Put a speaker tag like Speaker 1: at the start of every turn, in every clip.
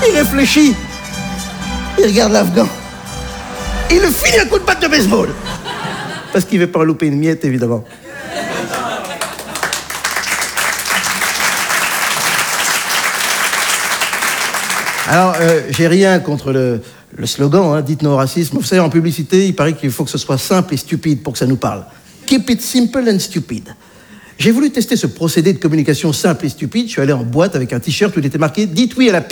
Speaker 1: Il réfléchit. Il regarde l'Afghan. Il le finit un coup de batte de baseball. Parce qu'il ne veut pas louper une miette, évidemment. Alors, j'ai rien contre le slogan, hein, dites non au racisme. Vous savez, en publicité, il paraît qu'il faut que ce soit simple et stupide pour que ça nous parle. Keep it simple and stupid. J'ai voulu tester ce procédé de communication simple et stupide. Je suis allé en boîte avec un t-shirt où il était marqué « Dites oui à la pipe ».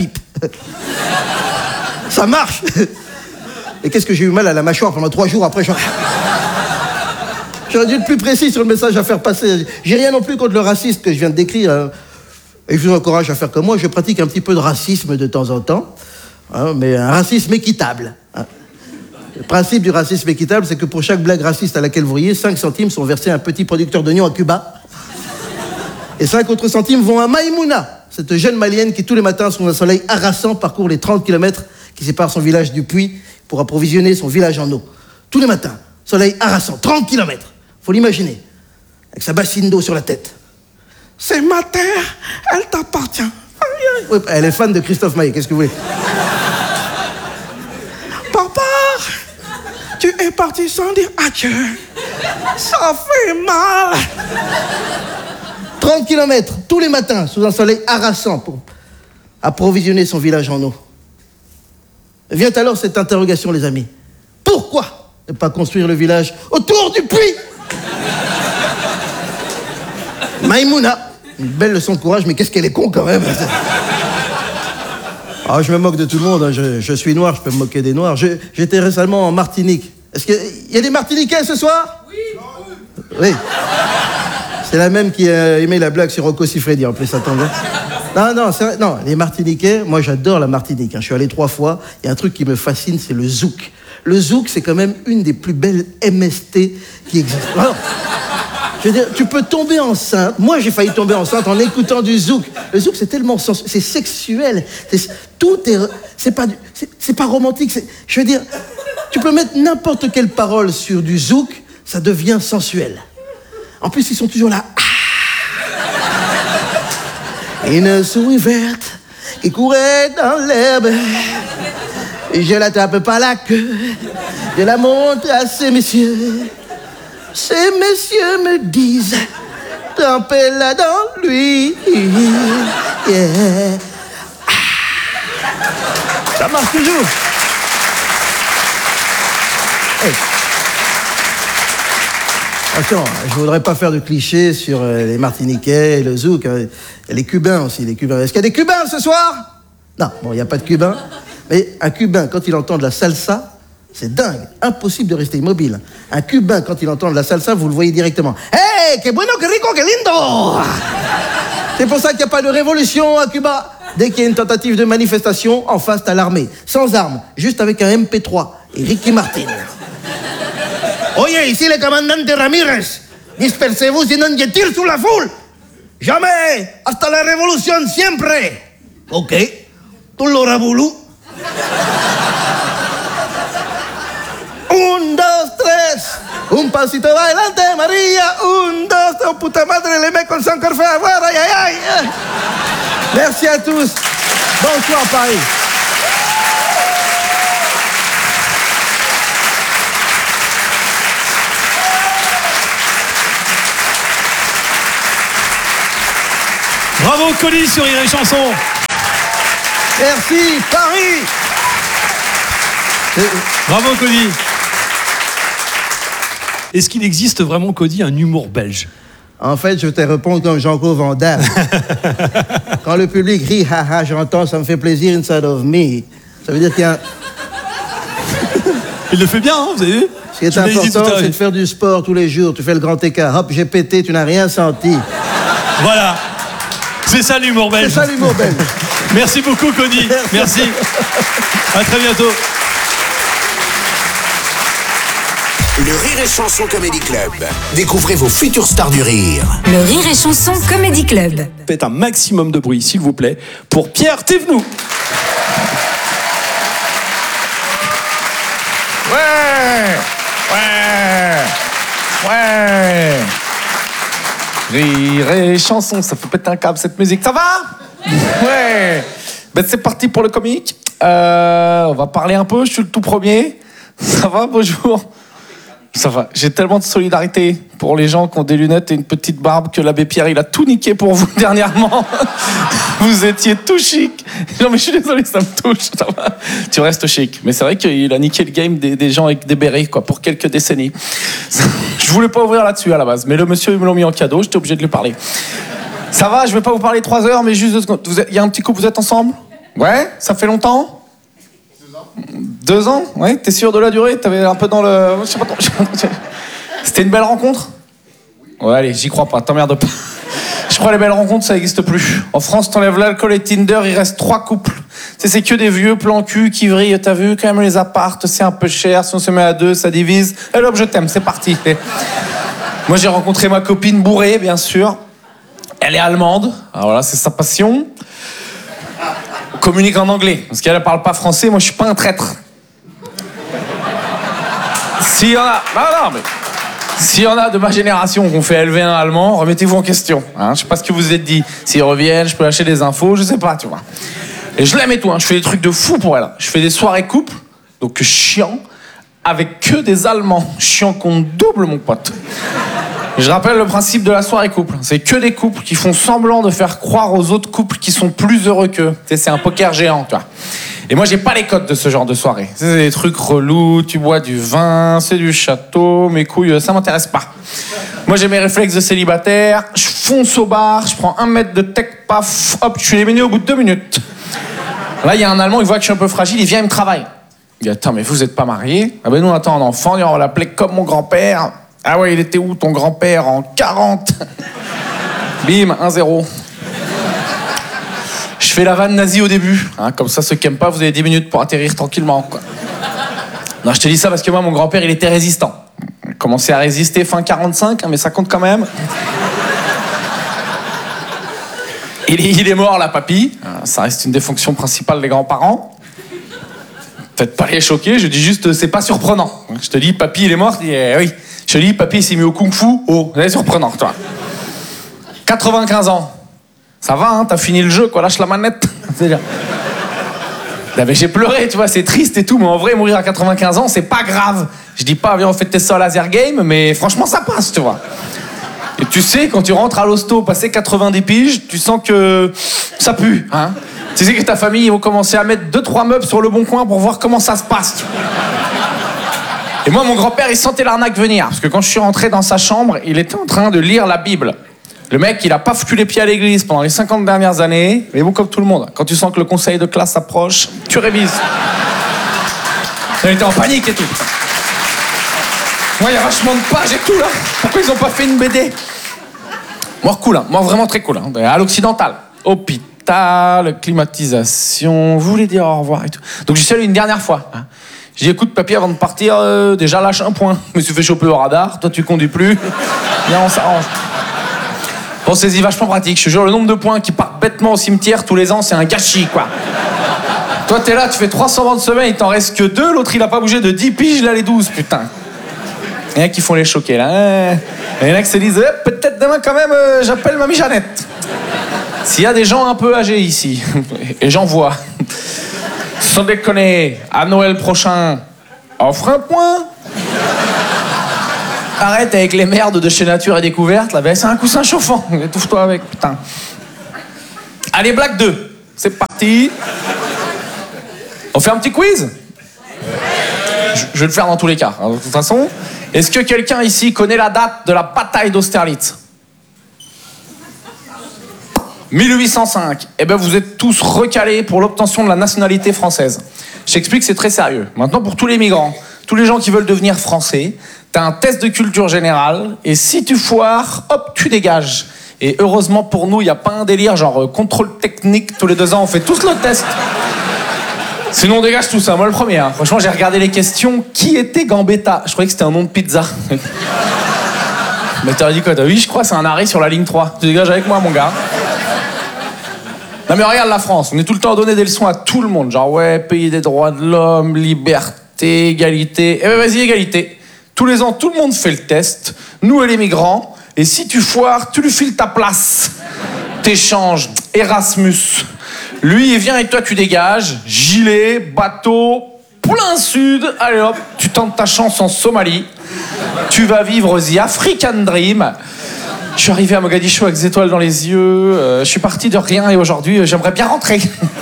Speaker 1: Ça marche. Et qu'est-ce que j'ai eu mal à la mâchoire pendant 3 jours après. J'aurais dû être plus précis sur le message à faire passer. J'ai rien non plus contre le racisme que je viens de décrire. Et je vous encourage à faire comme moi. Je pratique un petit peu de racisme de temps en temps. Hein, mais un racisme équitable. Hein. Le principe du racisme équitable, c'est que pour chaque blague raciste à laquelle vous riez, 5 centimes sont versés à un petit producteur d'oignons à Cuba. Et 5 autres centimes vont à Maïmouna, cette jeune malienne qui tous les matins, sous un soleil harassant, parcourt les 30 km qui séparent son village du puits pour approvisionner son village en eau. Tous les matins, soleil harassant, 30 km. Faut l'imaginer, avec sa bassine d'eau sur la tête. C'est ma terre, elle t'appartient. Oui, elle est fan de Christophe Maé, qu'est-ce que vous voulez? Papa, tu es parti sans dire adieu. Ça fait mal. 30 km, tous les matins, sous un soleil harassant, pour approvisionner son village en eau. Vient alors cette interrogation, les amis. Pourquoi ne pas construire le village autour du puits? Maïmouna, une belle leçon de courage, mais qu'est-ce qu'elle est con quand même. Ah, je me moque de tout le monde, hein. Je suis noir, je peux me moquer des noirs. J'étais récemment en Martinique. Est-ce qu'il y a des Martiniquais ce soir? Oui. Oui. C'est la même qui a aimé la blague sur Rocco Siffredi, en plus, ça tombe. Non, c'est vrai. Non, les Martiniquais, moi j'adore la Martinique. Hein. Je suis allé 3 fois. Il y a un truc qui me fascine, c'est le zouk. Le zouk, c'est quand même une des plus belles MST qui existent. Alors, je veux dire, tu peux tomber enceinte. Moi, j'ai failli tomber enceinte en écoutant du zouk. Le zouk, c'est tellement sensuel, c'est sexuel. C'est pas romantique. Je veux dire, tu peux mettre n'importe quelle parole sur du zouk, ça devient sensuel. En plus, ils sont toujours là. Une souris verte qui courait dans l'herbe. Je l'attrape par la queue. Je la montre à ces messieurs. Ces messieurs me disent, trempez-la dans lui. Yeah. Ça marche toujours. Hey. Attends, je voudrais pas faire de clichés sur les Martiniquais et le zouk. Hein. Et les Cubains aussi, les Cubains. Est-ce qu'il y a des Cubains ce soir? Non, bon, il n'y a pas de Cubains. Mais un Cubain, quand il entend de la salsa, c'est dingue, impossible de rester immobile. Un Cubain, quand il entend de la salsa, vous le voyez directement. Hey, que bueno, que rico, que lindo! C'est pour ça qu'il n'y a pas de révolution à Cuba. Dès qu'il y a une tentative de manifestation, en face, t'as l'armée. Sans armes, juste avec un MP3 et Ricky Martin. Oye, ici le commandante Ramirez. Dispersez-vous, sinon je tire sur la foule. Jamais. Hasta la révolution, siempre. Ok. Tu l'auras voulu. 1, 2, 3. Un pasito adelante, María. 1, 2, 3. Puta madre, les mecs, on s'est encore fait avoir. Aïe, aïe, aïe. Merci à tous. Bonsoir, Paris.
Speaker 2: Bravo Cody sur Rire et Chanson.
Speaker 1: Merci Paris.
Speaker 2: Bravo Cody. Est-ce qu'il existe vraiment, Cody, un humour belge?
Speaker 1: En fait, je te réponds comme Jean-Claude Van Damme. Quand le public rit, haha, j'entends, ça me fait plaisir inside of me. Ça veut dire qu'il y a un...
Speaker 2: Il le fait bien, hein, vous avez vu?
Speaker 1: Ce qui est important, c'est de faire du sport tous les jours. Tu fais le grand écart. Hop, j'ai pété, tu n'as rien senti.
Speaker 2: Voilà. C'est ça l'humour belge.
Speaker 1: C'est ça l'humour belge.
Speaker 2: Merci beaucoup, Cody. Merci. À très bientôt.
Speaker 3: Le Rire et Chanson Comedy Club. Découvrez vos futures stars du rire.
Speaker 4: Le Rire et Chanson Comedy Club.
Speaker 2: Faites un maximum de bruit, s'il vous plaît, pour Pierre Thévenoud.
Speaker 5: Ouais. Rire et Chanson, ça fait péter un câble cette musique, ça va? Ouais. Ben, c'est parti pour le comique. On va parler un peu, je suis le tout premier. Ça va, bonjour. Ça va, j'ai tellement de solidarité pour les gens qui ont des lunettes et une petite barbe que l'abbé Pierre, il a tout niqué pour vous dernièrement. Vous étiez tout chic. Non mais je suis désolé, ça me touche. Ça va. Tu restes chic. Mais c'est vrai qu'il a niqué le game des gens avec des bérets quoi, pour quelques décennies. Je voulais pas ouvrir là-dessus à la base, mais le monsieur, ils me l'ont mis en cadeau, j'étais obligé de lui parler. Ça va, je vais pas vous parler 3 heures, mais juste 2 secondes. Il y a un petit couple, vous êtes ensemble? Ouais, ça fait longtemps? 2 ans? Ouais, t'es sûr de la durée? T'avais un peu dans le... Je sais pas trop. C'était une belle rencontre? Ouais, allez, j'y crois pas, t'emmerdes pas. Je crois que les belles rencontres, ça n'existe plus. En France, t'enlèves l'alcool et Tinder, il reste 3 couples. C'est que des vieux plans cul qui vrillent, t'as vu, quand même les appartes, c'est un peu cher, si on se met à 2, ça divise. Et hop, je t'aime, c'est parti. Moi, j'ai rencontré ma copine bourrée, bien sûr. Elle est allemande, alors voilà, c'est sa passion. On communique en anglais, parce qu'elle ne parle pas français, moi je suis pas un traître. S'il y en a... Non, mais... S'il y en a de ma génération qu'on fait élever un allemand, remettez-vous en question. Hein, je sais pas ce que vous êtes dit. S'ils reviennent, je peux lâcher des infos, je sais pas, tu vois. Et je l'aime et tout, hein, je fais des trucs de fou pour elle. Je fais des soirées couples, donc chiant, avec que des Allemands. Chiant qu'on double, mon pote. Je rappelle le principe de la soirée couple. C'est que des couples qui font semblant de faire croire aux autres couples qui sont plus heureux qu'eux. C'est un poker géant, tu vois. Et moi, j'ai pas les codes de ce genre de soirée. C'est des trucs relous, tu bois du vin, c'est du château, mes couilles, ça m'intéresse pas. Moi, j'ai mes réflexes de célibataire, je fonce au bar, je prends 1 mètre de tech, paf, hop, je suis éliminé au bout de 2 minutes. Là, il y a un Allemand, il voit que je suis un peu fragile, il vient, il me travaille. Il dit, attends, mais vous êtes pas mariés? Ah ben nous, on attend un enfant, on va l'appeler comme mon grand-père. Ah ouais, il était où ton grand-père en 40? Bim, 1-0. Je fais la vanne nazie au début, hein, comme ça, ceux qui aiment pas, vous avez 10 minutes pour atterrir tranquillement, quoi. Non, je te dis ça parce que moi, mon grand-père, il était résistant. Il commençait à résister fin 45, hein, mais ça compte quand même. Il est mort, là, papy. Ça reste une des fonctions principales des grands-parents. Faites pas les choquer, je dis juste, c'est pas surprenant. Je te dis, papy, il est mort, je dis, oui. Je te dis, papy, il s'est mis au kung-fu. Oh, c'est surprenant, toi. 95 ans. Ça va, hein, t'as fini le jeu, quoi, lâche la manette. C'est-à-dire... J'ai pleuré, tu vois, c'est triste et tout, mais en vrai, mourir à 95 ans, c'est pas grave. Je dis pas, viens, on fait tes ça au laser game, mais franchement, ça passe, tu vois. Et tu sais, quand tu rentres à l'hosto, passé 90 piges, tu sens que ça pue, hein. Tu sais que ta famille, ils vont commencer à mettre 2-3 meubles sur le bon coin pour voir comment ça se passe. Et moi, mon grand-père, il sentait l'arnaque venir. Parce que quand je suis rentré dans sa chambre, il était en train de lire la Bible. Le mec, il a pas foutu les pieds à l'église pendant les 50 dernières années. Mais bon, comme tout le monde, quand tu sens que le conseil de classe approche, tu révises. Il était en panique et tout. Moi, il y a vachement de pages et tout, là. Pourquoi ils ont pas fait une BD? Moi, cool, hein. Moi, vraiment très cool. Hein. À l'occidental. Hôpital, climatisation, vous voulez dire au revoir et tout. Donc, j'y suis allé une dernière fois. Hein. J'ai dit, écoute, papy, avant de partir, déjà lâche un point. Je me suis fait choper au radar, toi, tu conduis plus. Viens, on s'arrange. Bon, c'est vachement pratique. Je te jure, le nombre de points qui partent bêtement au cimetière tous les ans, c'est un gâchis, quoi. Toi, t'es là, tu fais 300 ventes semaine, il t'en reste que 2, l'autre, il a pas bougé de 10 piges, il a les 12, putain. Il y en a qui font les choquer, là. Il y en a qui se disent, peut-être demain, quand même, j'appelle mamie Jeannette. S'il y a des gens un peu âgés ici, et j'en vois, sans déconner, à Noël prochain, offre un point. Arrête avec les merdes de chez Nature et Découverte, là, ben c'est un coussin chauffant. Étouffe-toi avec, putain. Allez, blague 2. C'est parti. On fait un petit quiz? Je vais le faire dans tous les cas. Alors, de toute façon, est-ce que quelqu'un ici connaît la date de la bataille d'Austerlitz? 1805. Eh ben, vous êtes tous recalés pour l'obtention de la nationalité française. Je t'explique, c'est très sérieux. Maintenant, pour tous les migrants, tous les gens qui veulent devenir français, t'as un test de culture générale, et si tu foires, hop, tu dégages. Et heureusement pour nous, il n'y a pas un délire genre contrôle technique, tous les 2 ans, on fait tous le test. Sinon, on dégage tout ça. Moi, le premier. Hein. Franchement, j'ai regardé les questions. Qui était Gambetta? Je croyais que c'était un nom de pizza. Mais t'aurais dit quoi? Oui, je crois, c'est un arrêt sur la ligne 3. Tu dégages avec moi, mon gars. Non, mais regarde la France. On est tout le temps à donner des leçons à tout le monde. Genre, ouais, pays des droits de l'homme, liberté, égalité. Eh ben, vas-y, égalité. Tous les ans, tout le monde fait le test. Nous et les migrants. Et si tu foires, tu lui files ta place. T'échanges. Erasmus. Lui, il vient et toi, tu dégages. Gilet, bateau, plein sud. Allez hop, tu tentes ta chance en Somalie. Tu vas vivre The African Dream. Je suis arrivé à Mogadiscio avec des étoiles dans les yeux. Je suis parti de rien et aujourd'hui, j'aimerais bien rentrer.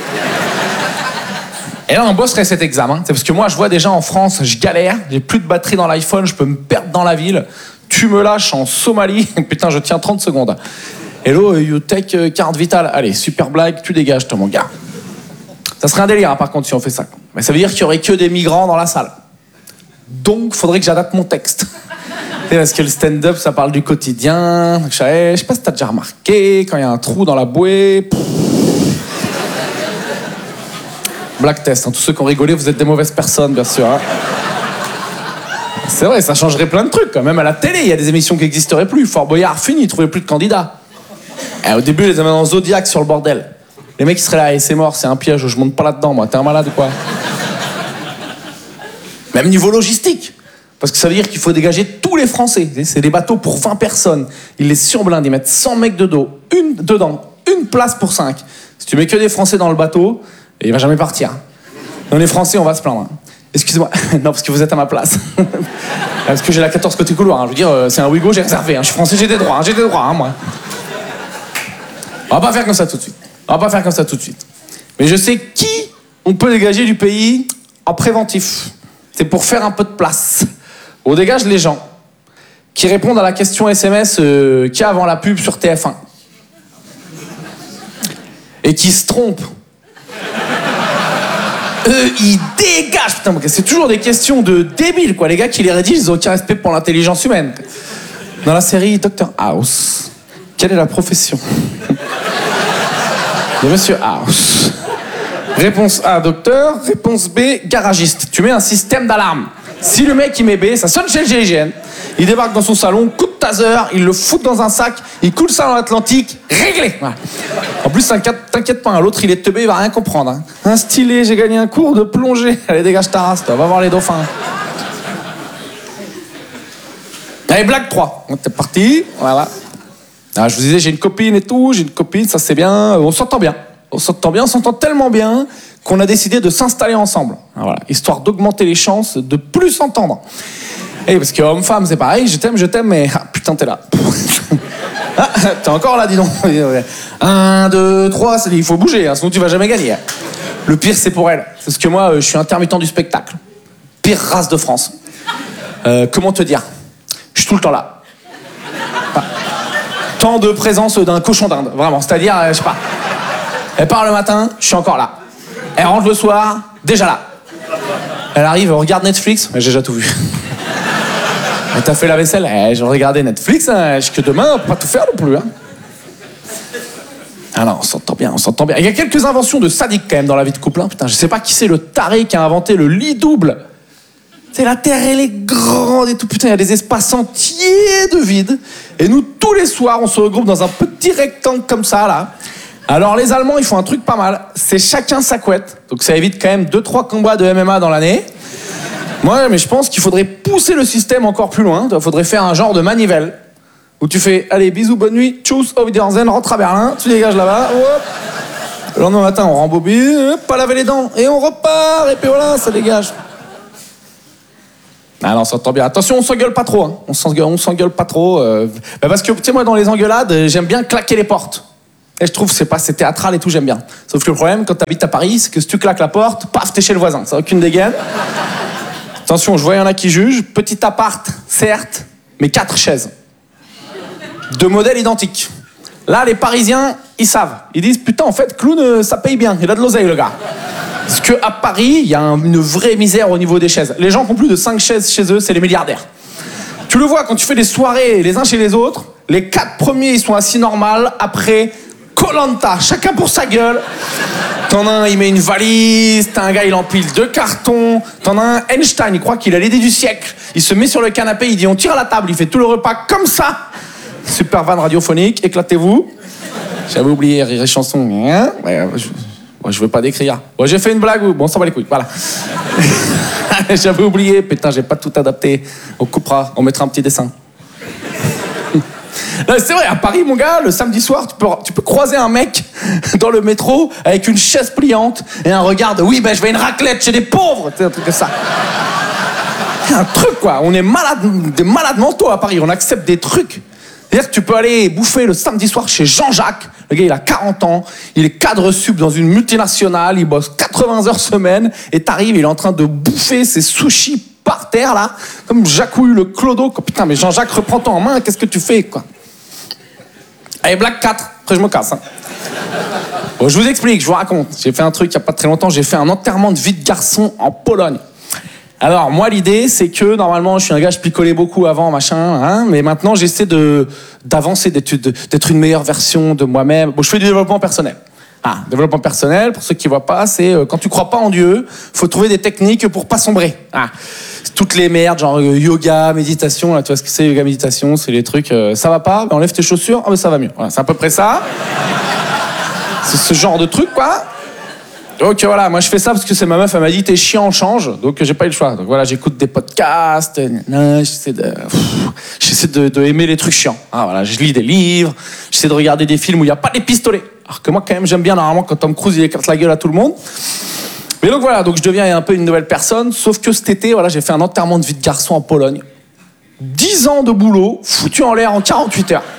Speaker 5: Et là, on bosserait cet examen. C'est parce que moi, je vois déjà en France, je galère. J'ai plus de batterie dans l'iPhone, je peux me perdre dans la ville. Tu me lâches en Somalie. Putain, je tiens 30 secondes. Hello, you take carte vitale. Allez, super blague, tu dégages, toi, mon gars. Ça serait un délire, hein, par contre, si on fait ça. Mais ça veut dire qu'il y aurait que des migrants dans la salle. Donc, faudrait que j'adapte mon texte. Parce que le stand-up, ça parle du quotidien. Donc, je sais pas si t'as déjà remarqué, quand il y a un trou dans la bouée... Black test, hein. Tous ceux qui ont rigolé, vous êtes des mauvaises personnes, bien sûr. Hein. C'est vrai, ça changerait plein de trucs. Quand même à la télé, il y a des émissions qui n'existeraient plus. Fort Boyard, fini, ils trouvaient plus de candidats. Et au début, ils les avaient en Zodiac sur le bordel. Les mecs, ils seraient là, et c'est mort, c'est un piège, je monte pas là-dedans, moi. T'es un malade ou quoi? Même niveau logistique. Parce que ça veut dire qu'il faut dégager tous les Français. C'est des bateaux pour 20 personnes. Ils les surblindent, ils mettent 100 mecs dedans, une place pour 5. Si tu mets que des Français dans le bateau, il va jamais partir. Nous, les Français, on va se plaindre. Excusez-moi. Non, parce que vous êtes à ma place. Parce que j'ai la 14 côté couloir. Hein. Je veux dire, c'est un Ouigo, j'ai réservé. Hein. Je suis français, j'ai des droits. Hein. J'ai des droits, hein, moi. On va pas faire comme ça tout de suite. Mais je sais qui on peut dégager du pays en préventif. C'est pour faire un peu de place. On dégage les gens qui répondent à la question SMS qu'il y a avant la pub sur TF1. Et qui se trompent. Ils dégagent, putain, c'est toujours des questions de débiles, quoi. Les gars qui les rédigent, ils ont aucun respect pour l'intelligence humaine. Dans la série Dr House, quelle est la profession de Monsieur House? Réponse A, docteur. Réponse B, garagiste. Tu mets un système d'alarme. Si le mec il met B, ça sonne chez le GIGN. Il débarque dans son salon, coup de taser, il le fout dans un sac, il coule ça dans l'Atlantique, réglé. Voilà. En plus, t'inquiète pas, l'autre il est teubé, il va rien comprendre. Hein. Un stylet, j'ai gagné un cours de plongée. Allez, dégage ta race, toi, va voir les dauphins. Allez, blague 3. T'es parti, voilà. Alors, je vous disais, j'ai une copine et tout, ça c'est bien, on s'entend bien. On s'entend tellement bien qu'on a décidé de s'installer ensemble. Voilà, histoire d'augmenter les chances de plus s'entendre. Et parce que homme-femme, c'est pareil, je t'aime, mais ah, putain, t'es là. Ah, t'es encore là, dis donc. 1, 2, 3, il faut bouger, hein, sinon tu vas jamais gagner. Le pire, c'est pour elle. Parce que moi, je suis intermittent du spectacle. Pire race de France. Comment te dire? Je suis tout le temps là. Enfin, temps de présence d'un cochon d'Inde, vraiment. C'est-à-dire, je sais pas. Elle part le matin, je suis encore là. Elle rentre le soir, déjà là. Elle arrive, elle regarde Netflix, j'ai déjà tout vu. Elle t'a fait la vaisselle, je regardais Netflix, hein, jusque demain, on peut pas tout faire non plus. Hein. Alors, on s'entend bien. Il y a quelques inventions de sadiques quand même dans la vie de couple. Hein. Putain, je sais pas qui c'est le taré qui a inventé le lit double. C'est la Terre, elle est grande et tout. Putain, il y a des espaces entiers de vide. Et nous, tous les soirs, on se regroupe dans un petit rectangle comme ça, là. Alors, les Allemands, ils font un truc pas mal. C'est chacun sa couette. Donc, ça évite quand même 2-3 combats de MMA dans l'année. Ouais, mais je pense qu'il faudrait pousser le système encore plus loin. Il faudrait faire un genre de manivelle. Où tu fais, allez, bisous, bonne nuit, tchuss, auf Wiedersehen, rentre à Berlin, tu dégages là-bas, hop. Le lendemain matin, on rembobine, pas laver les dents, et on repart, et puis voilà, ça dégage. Ah non, on s'entend bien. Attention, on s'engueule pas trop. Hein. On s'engueule pas trop. Parce que, tu sais, moi, dans les engueulades, j'aime bien claquer les portes. Et je trouve, c'est théâtral et tout, j'aime bien. Sauf que le problème, quand t'habites à Paris, c'est que si tu claques la porte, paf, t'es chez le voisin. Ça n'a aucune dégaine. Attention, je vois, il y en a qui jugent. Petit appart, certes, mais 4 chaises. De modèles identiques. Là, les Parisiens, ils savent. Ils disent, putain, en fait, clown, ça paye bien. Il a de l'oseille, le gars. Parce qu'à Paris, il y a une vraie misère au niveau des chaises. Les gens qui ont plus de 5 chaises chez eux, c'est les milliardaires. Tu le vois quand tu fais des soirées les uns chez les autres, les 4 premiers, ils sont assis normal. Après, Koh-Lanta, chacun pour sa gueule. T'en as un, il met une valise. T'as un gars, il empile 2 cartons. T'en as un, Einstein, il croit qu'il a l'idée du siècle. Il se met sur le canapé, il dit, on tire à la table. Il fait tout le repas comme ça. Super van radiophonique, éclatez-vous. J'avais oublié Rire et Chanson. Je veux pas décrire. Bon, j'ai fait une blague, bon, ça va les couilles, voilà. J'avais oublié, putain, j'ai pas tout adapté. On coupera, on mettra un petit dessin. Non, c'est vrai, à Paris, mon gars, le samedi soir, tu peux croiser un mec dans le métro avec une chaise pliante et un regard de oui, ben je vais à une raclette chez des pauvres, c'est un truc comme ça. C'est un truc, quoi. On est des malades mentaux à Paris, on accepte des trucs. C'est-à-dire que tu peux aller bouffer le samedi soir chez Jean-Jacques. Le gars, il a 40 ans, il est cadre sub dans une multinationale, il bosse 80 heures semaine, et t'arrives, il est en train de bouffer ses sushis par terre, là, comme Jacouille le clodo. Putain, mais Jean-Jacques, reprends-toi en main, qu'est-ce que tu fais, quoi? Allez, blague 4, après je me casse. Hein. Bon, je vous explique, je vous raconte. J'ai fait un truc il n'y a pas très longtemps, j'ai fait un enterrement de vie de garçon en Pologne. Alors, moi, l'idée, c'est que, normalement, je suis un gars, je picolais beaucoup avant, machin, hein, mais maintenant, j'essaie d'avancer, d'être une meilleure version de moi-même. Bon, je fais du développement personnel. Ah, développement personnel, pour ceux qui voient pas, c'est quand tu crois pas en Dieu, faut trouver des techniques pour pas sombrer. Ah, toutes les merdes, genre yoga, méditation, là, tu vois ce que c'est, yoga, méditation, c'est les trucs, ça va pas, ben enlève tes chaussures, ah ben ça va mieux. Voilà, c'est à peu près ça. C'est ce genre de truc, quoi. Donc voilà, moi je fais ça parce que c'est ma meuf, elle m'a dit t'es chiant, change, donc j'ai pas eu le choix. Donc voilà, j'écoute des podcasts, j'essaie de aimer les trucs chiants. Ah, voilà, je lis des livres, j'essaie de regarder des films où il n'y a pas des pistolets. Alors que moi quand même j'aime bien normalement quand Tom Cruise il écarte la gueule à tout le monde. Mais donc voilà, donc je deviens un peu une nouvelle personne, sauf que cet été, voilà, j'ai fait un enterrement de vie de garçon en Pologne. 10 ans de boulot, foutu en l'air en 48 heures.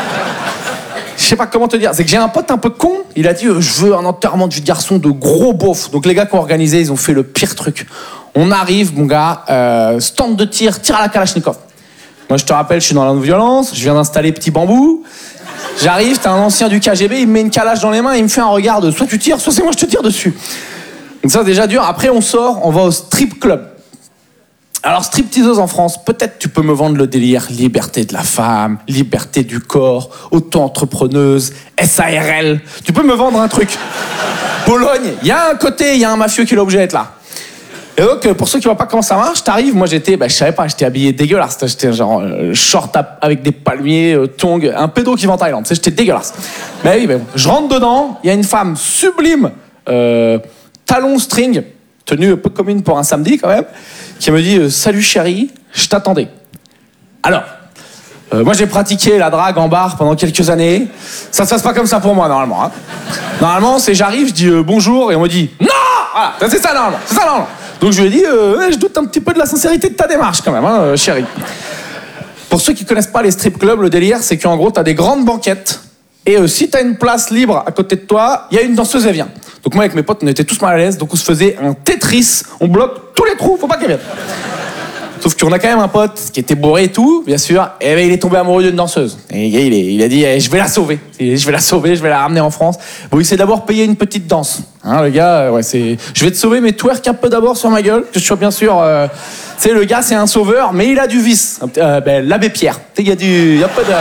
Speaker 5: Je sais pas comment te dire, c'est que j'ai un pote un peu con, il a dit je veux un enterrement de vie de garçon de gros beauf. Donc les gars qui ont organisé, ils ont fait le pire truc. On arrive, mon gars, stand de tir à la Kalachnikov. Moi je te rappelle, je suis dans la non-violence, je viens d'installer Petit Bambou. J'arrive, t'as un ancien du KGB, il me met une calache dans les mains, il me fait un regard de soit tu tires, soit c'est moi je te tire dessus. Donc ça c'est déjà dur. Après on sort, on va au strip club. Alors, stripteaseuse en France, peut-être tu peux me vendre le délire liberté de la femme, liberté du corps, auto-entrepreneuse, SARL. Tu peux me vendre un truc. Pologne, il y a un côté, il y a un mafieux qui est obligé d'être là. Et donc, pour ceux qui ne voient pas comment ça marche, t'arrives, moi j'étais, je savais pas, j'étais habillé dégueulasse. J'étais genre short avec des palmiers, tongs, un pédo qui va en Thaïlande. J'étais dégueulasse. Mais oui, mais bon. Je rentre dedans, il y a une femme sublime, talon string, tenue un peu commune pour un samedi quand même, qui me dit salut chérie, je t'attendais. Alors, moi j'ai pratiqué la drague en bar pendant quelques années. Ça se passe pas comme ça pour moi normalement. Hein. Normalement, c'est j'arrive, je dis bonjour et on me dit non. Voilà, c'est ça normalement. C'est ça normalement. Donc je lui ai dit je doute un petit peu de la sincérité de ta démarche quand même, hein, chérie. Pour ceux qui connaissent pas les strip clubs, le délire c'est qu'en gros t'as des grandes banquettes et si t'as une place libre à côté de toi, il y a une danseuse, elle vient. Donc moi avec mes potes, on était tous mal à l'aise, donc on se faisait un Tetris, on bloque tous les trous, faut pas qu'elle vienne. Sauf qu'on a quand même un pote qui était bourré et tout, bien sûr, et ben, il est tombé amoureux d'une danseuse. Et le gars, il a dit je vais la sauver, je vais la ramener en France. Bon, il s'est d'abord payé une petite danse. Hein, le gars, ouais, c'est je vais te sauver, mais twerk un peu d'abord sur ma gueule, que je sois bien sûr. Tu sais, le gars, c'est un sauveur, mais il a du vice. L'abbé Pierre. Tu sais, il y a pas de.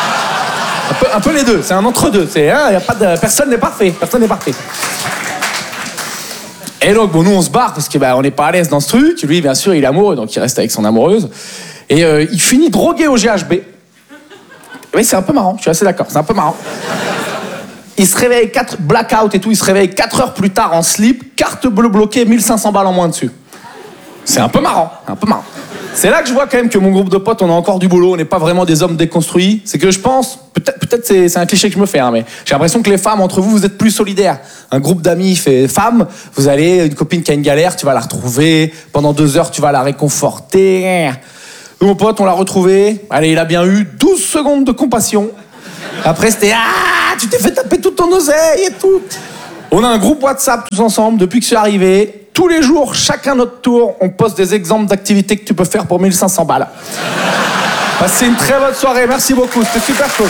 Speaker 5: Un peu les deux, c'est un entre-deux. C'est, hein, y a pas de, personne n'est parfait. Et donc, bon, nous, on se barre parce que on n'est pas à l'aise dans ce truc. Lui, bien sûr, il est amoureux, donc il reste avec son amoureuse. Et il finit drogué au GHB. Oui, c'est un peu marrant, je suis assez d'accord, c'est un peu marrant. Il se réveille, blackout et tout, il se réveille 4 heures plus tard en slip, carte bleue bloquée, 1500 balles en moins dessus. C'est un peu marrant. C'est là que je vois quand même que mon groupe de potes, on a encore du boulot, on n'est pas vraiment des hommes déconstruits. C'est que je pense, peut-être c'est un cliché que je me fais, hein, mais j'ai l'impression que les femmes, entre vous, vous êtes plus solidaires. Un groupe d'amis fait femme, vous allez, une copine qui a une galère, tu vas la retrouver, pendant 2 heures, tu vas la réconforter. Nous, mon pote, on l'a retrouvé, allez, il a bien eu 12 secondes de compassion. Après, c'était tu t'es fait taper toute ton oseille et tout. On a un groupe WhatsApp tous ensemble depuis que c'est arrivé. Tous les jours, chacun notre tour, on poste des exemples d'activités que tu peux faire pour 1500 balles. Passez une très bonne soirée, merci beaucoup, c'était super cool.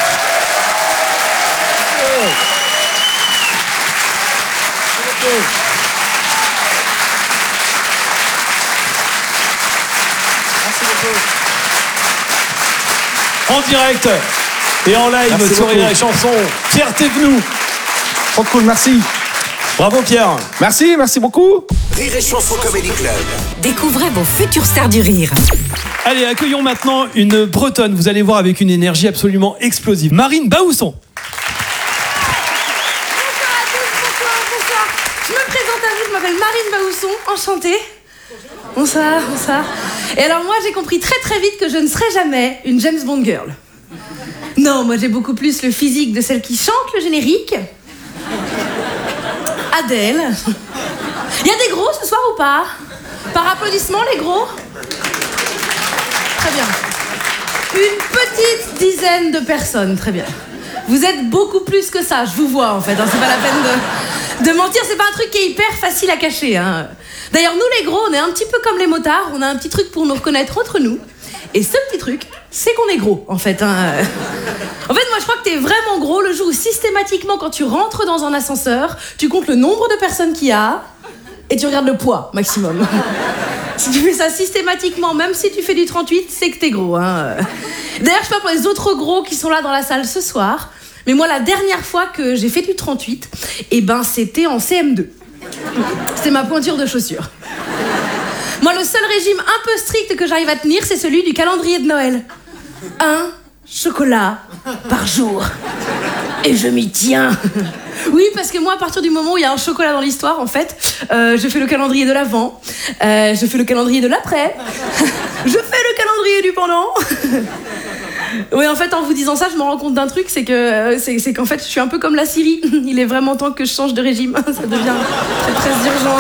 Speaker 2: En direct et en live
Speaker 5: Merci
Speaker 2: sur
Speaker 5: beaucoup.
Speaker 2: Rire et Chanson, Pierre Thévenoud.
Speaker 5: Trop cool, merci.
Speaker 2: Bravo Pierre.
Speaker 5: Merci beaucoup.
Speaker 3: Rire et Chanson Comedy Club.
Speaker 4: Découvrez vos futures stars du rire.
Speaker 2: Allez, accueillons maintenant une Bretonne, vous allez voir, avec une énergie absolument explosive. Marine Baousson.
Speaker 6: Bonsoir à tous, bonsoir. Je me présente à vous, je m'appelle Marine Baousson, enchantée. Bonsoir. Et alors moi j'ai compris très vite que je ne serai jamais une James Bond girl. Non, moi j'ai beaucoup plus le physique de celle qui chante le générique. Adèle. Il y a des gros ce soir ou pas? Par applaudissement, les gros? Très bien. Une petite dizaine de personnes, très bien. Vous êtes beaucoup plus que ça, je vous vois en fait. Hein, c'est pas la peine de mentir, c'est pas un truc qui est hyper facile à cacher. Hein. D'ailleurs, nous les gros, on est un petit peu comme les motards, on a un petit truc pour nous reconnaître entre nous. Et ce petit truc, c'est qu'on est gros en fait. Hein. En fait, moi je crois que t'es vraiment gros le jour où systématiquement, quand tu rentres dans un ascenseur, tu comptes le nombre de personnes qu'il y a et tu regardes le poids maximum. Si tu fais ça systématiquement, même si tu fais du 38, c'est que t'es gros. Hein. D'ailleurs, je sais pas pour les autres gros qui sont là dans la salle ce soir, mais moi, la dernière fois que j'ai fait du 38, eh ben, c'était en CM2. C'était ma pointure de chaussure. Moi, le seul régime un peu strict que j'arrive à tenir, c'est celui du calendrier de Noël. 1 chocolat par jour. Et je m'y tiens. Oui, parce que moi, à partir du moment où il y a un chocolat dans l'histoire, en fait, je fais le calendrier de l'avant, je fais le calendrier de l'après, je fais le calendrier du pendant. Oui, en fait, en vous disant ça, je me rends compte d'un truc, c'est qu'en fait, je suis un peu comme la Syrie. Il est vraiment temps que je change de régime. Ça devient très, très urgent.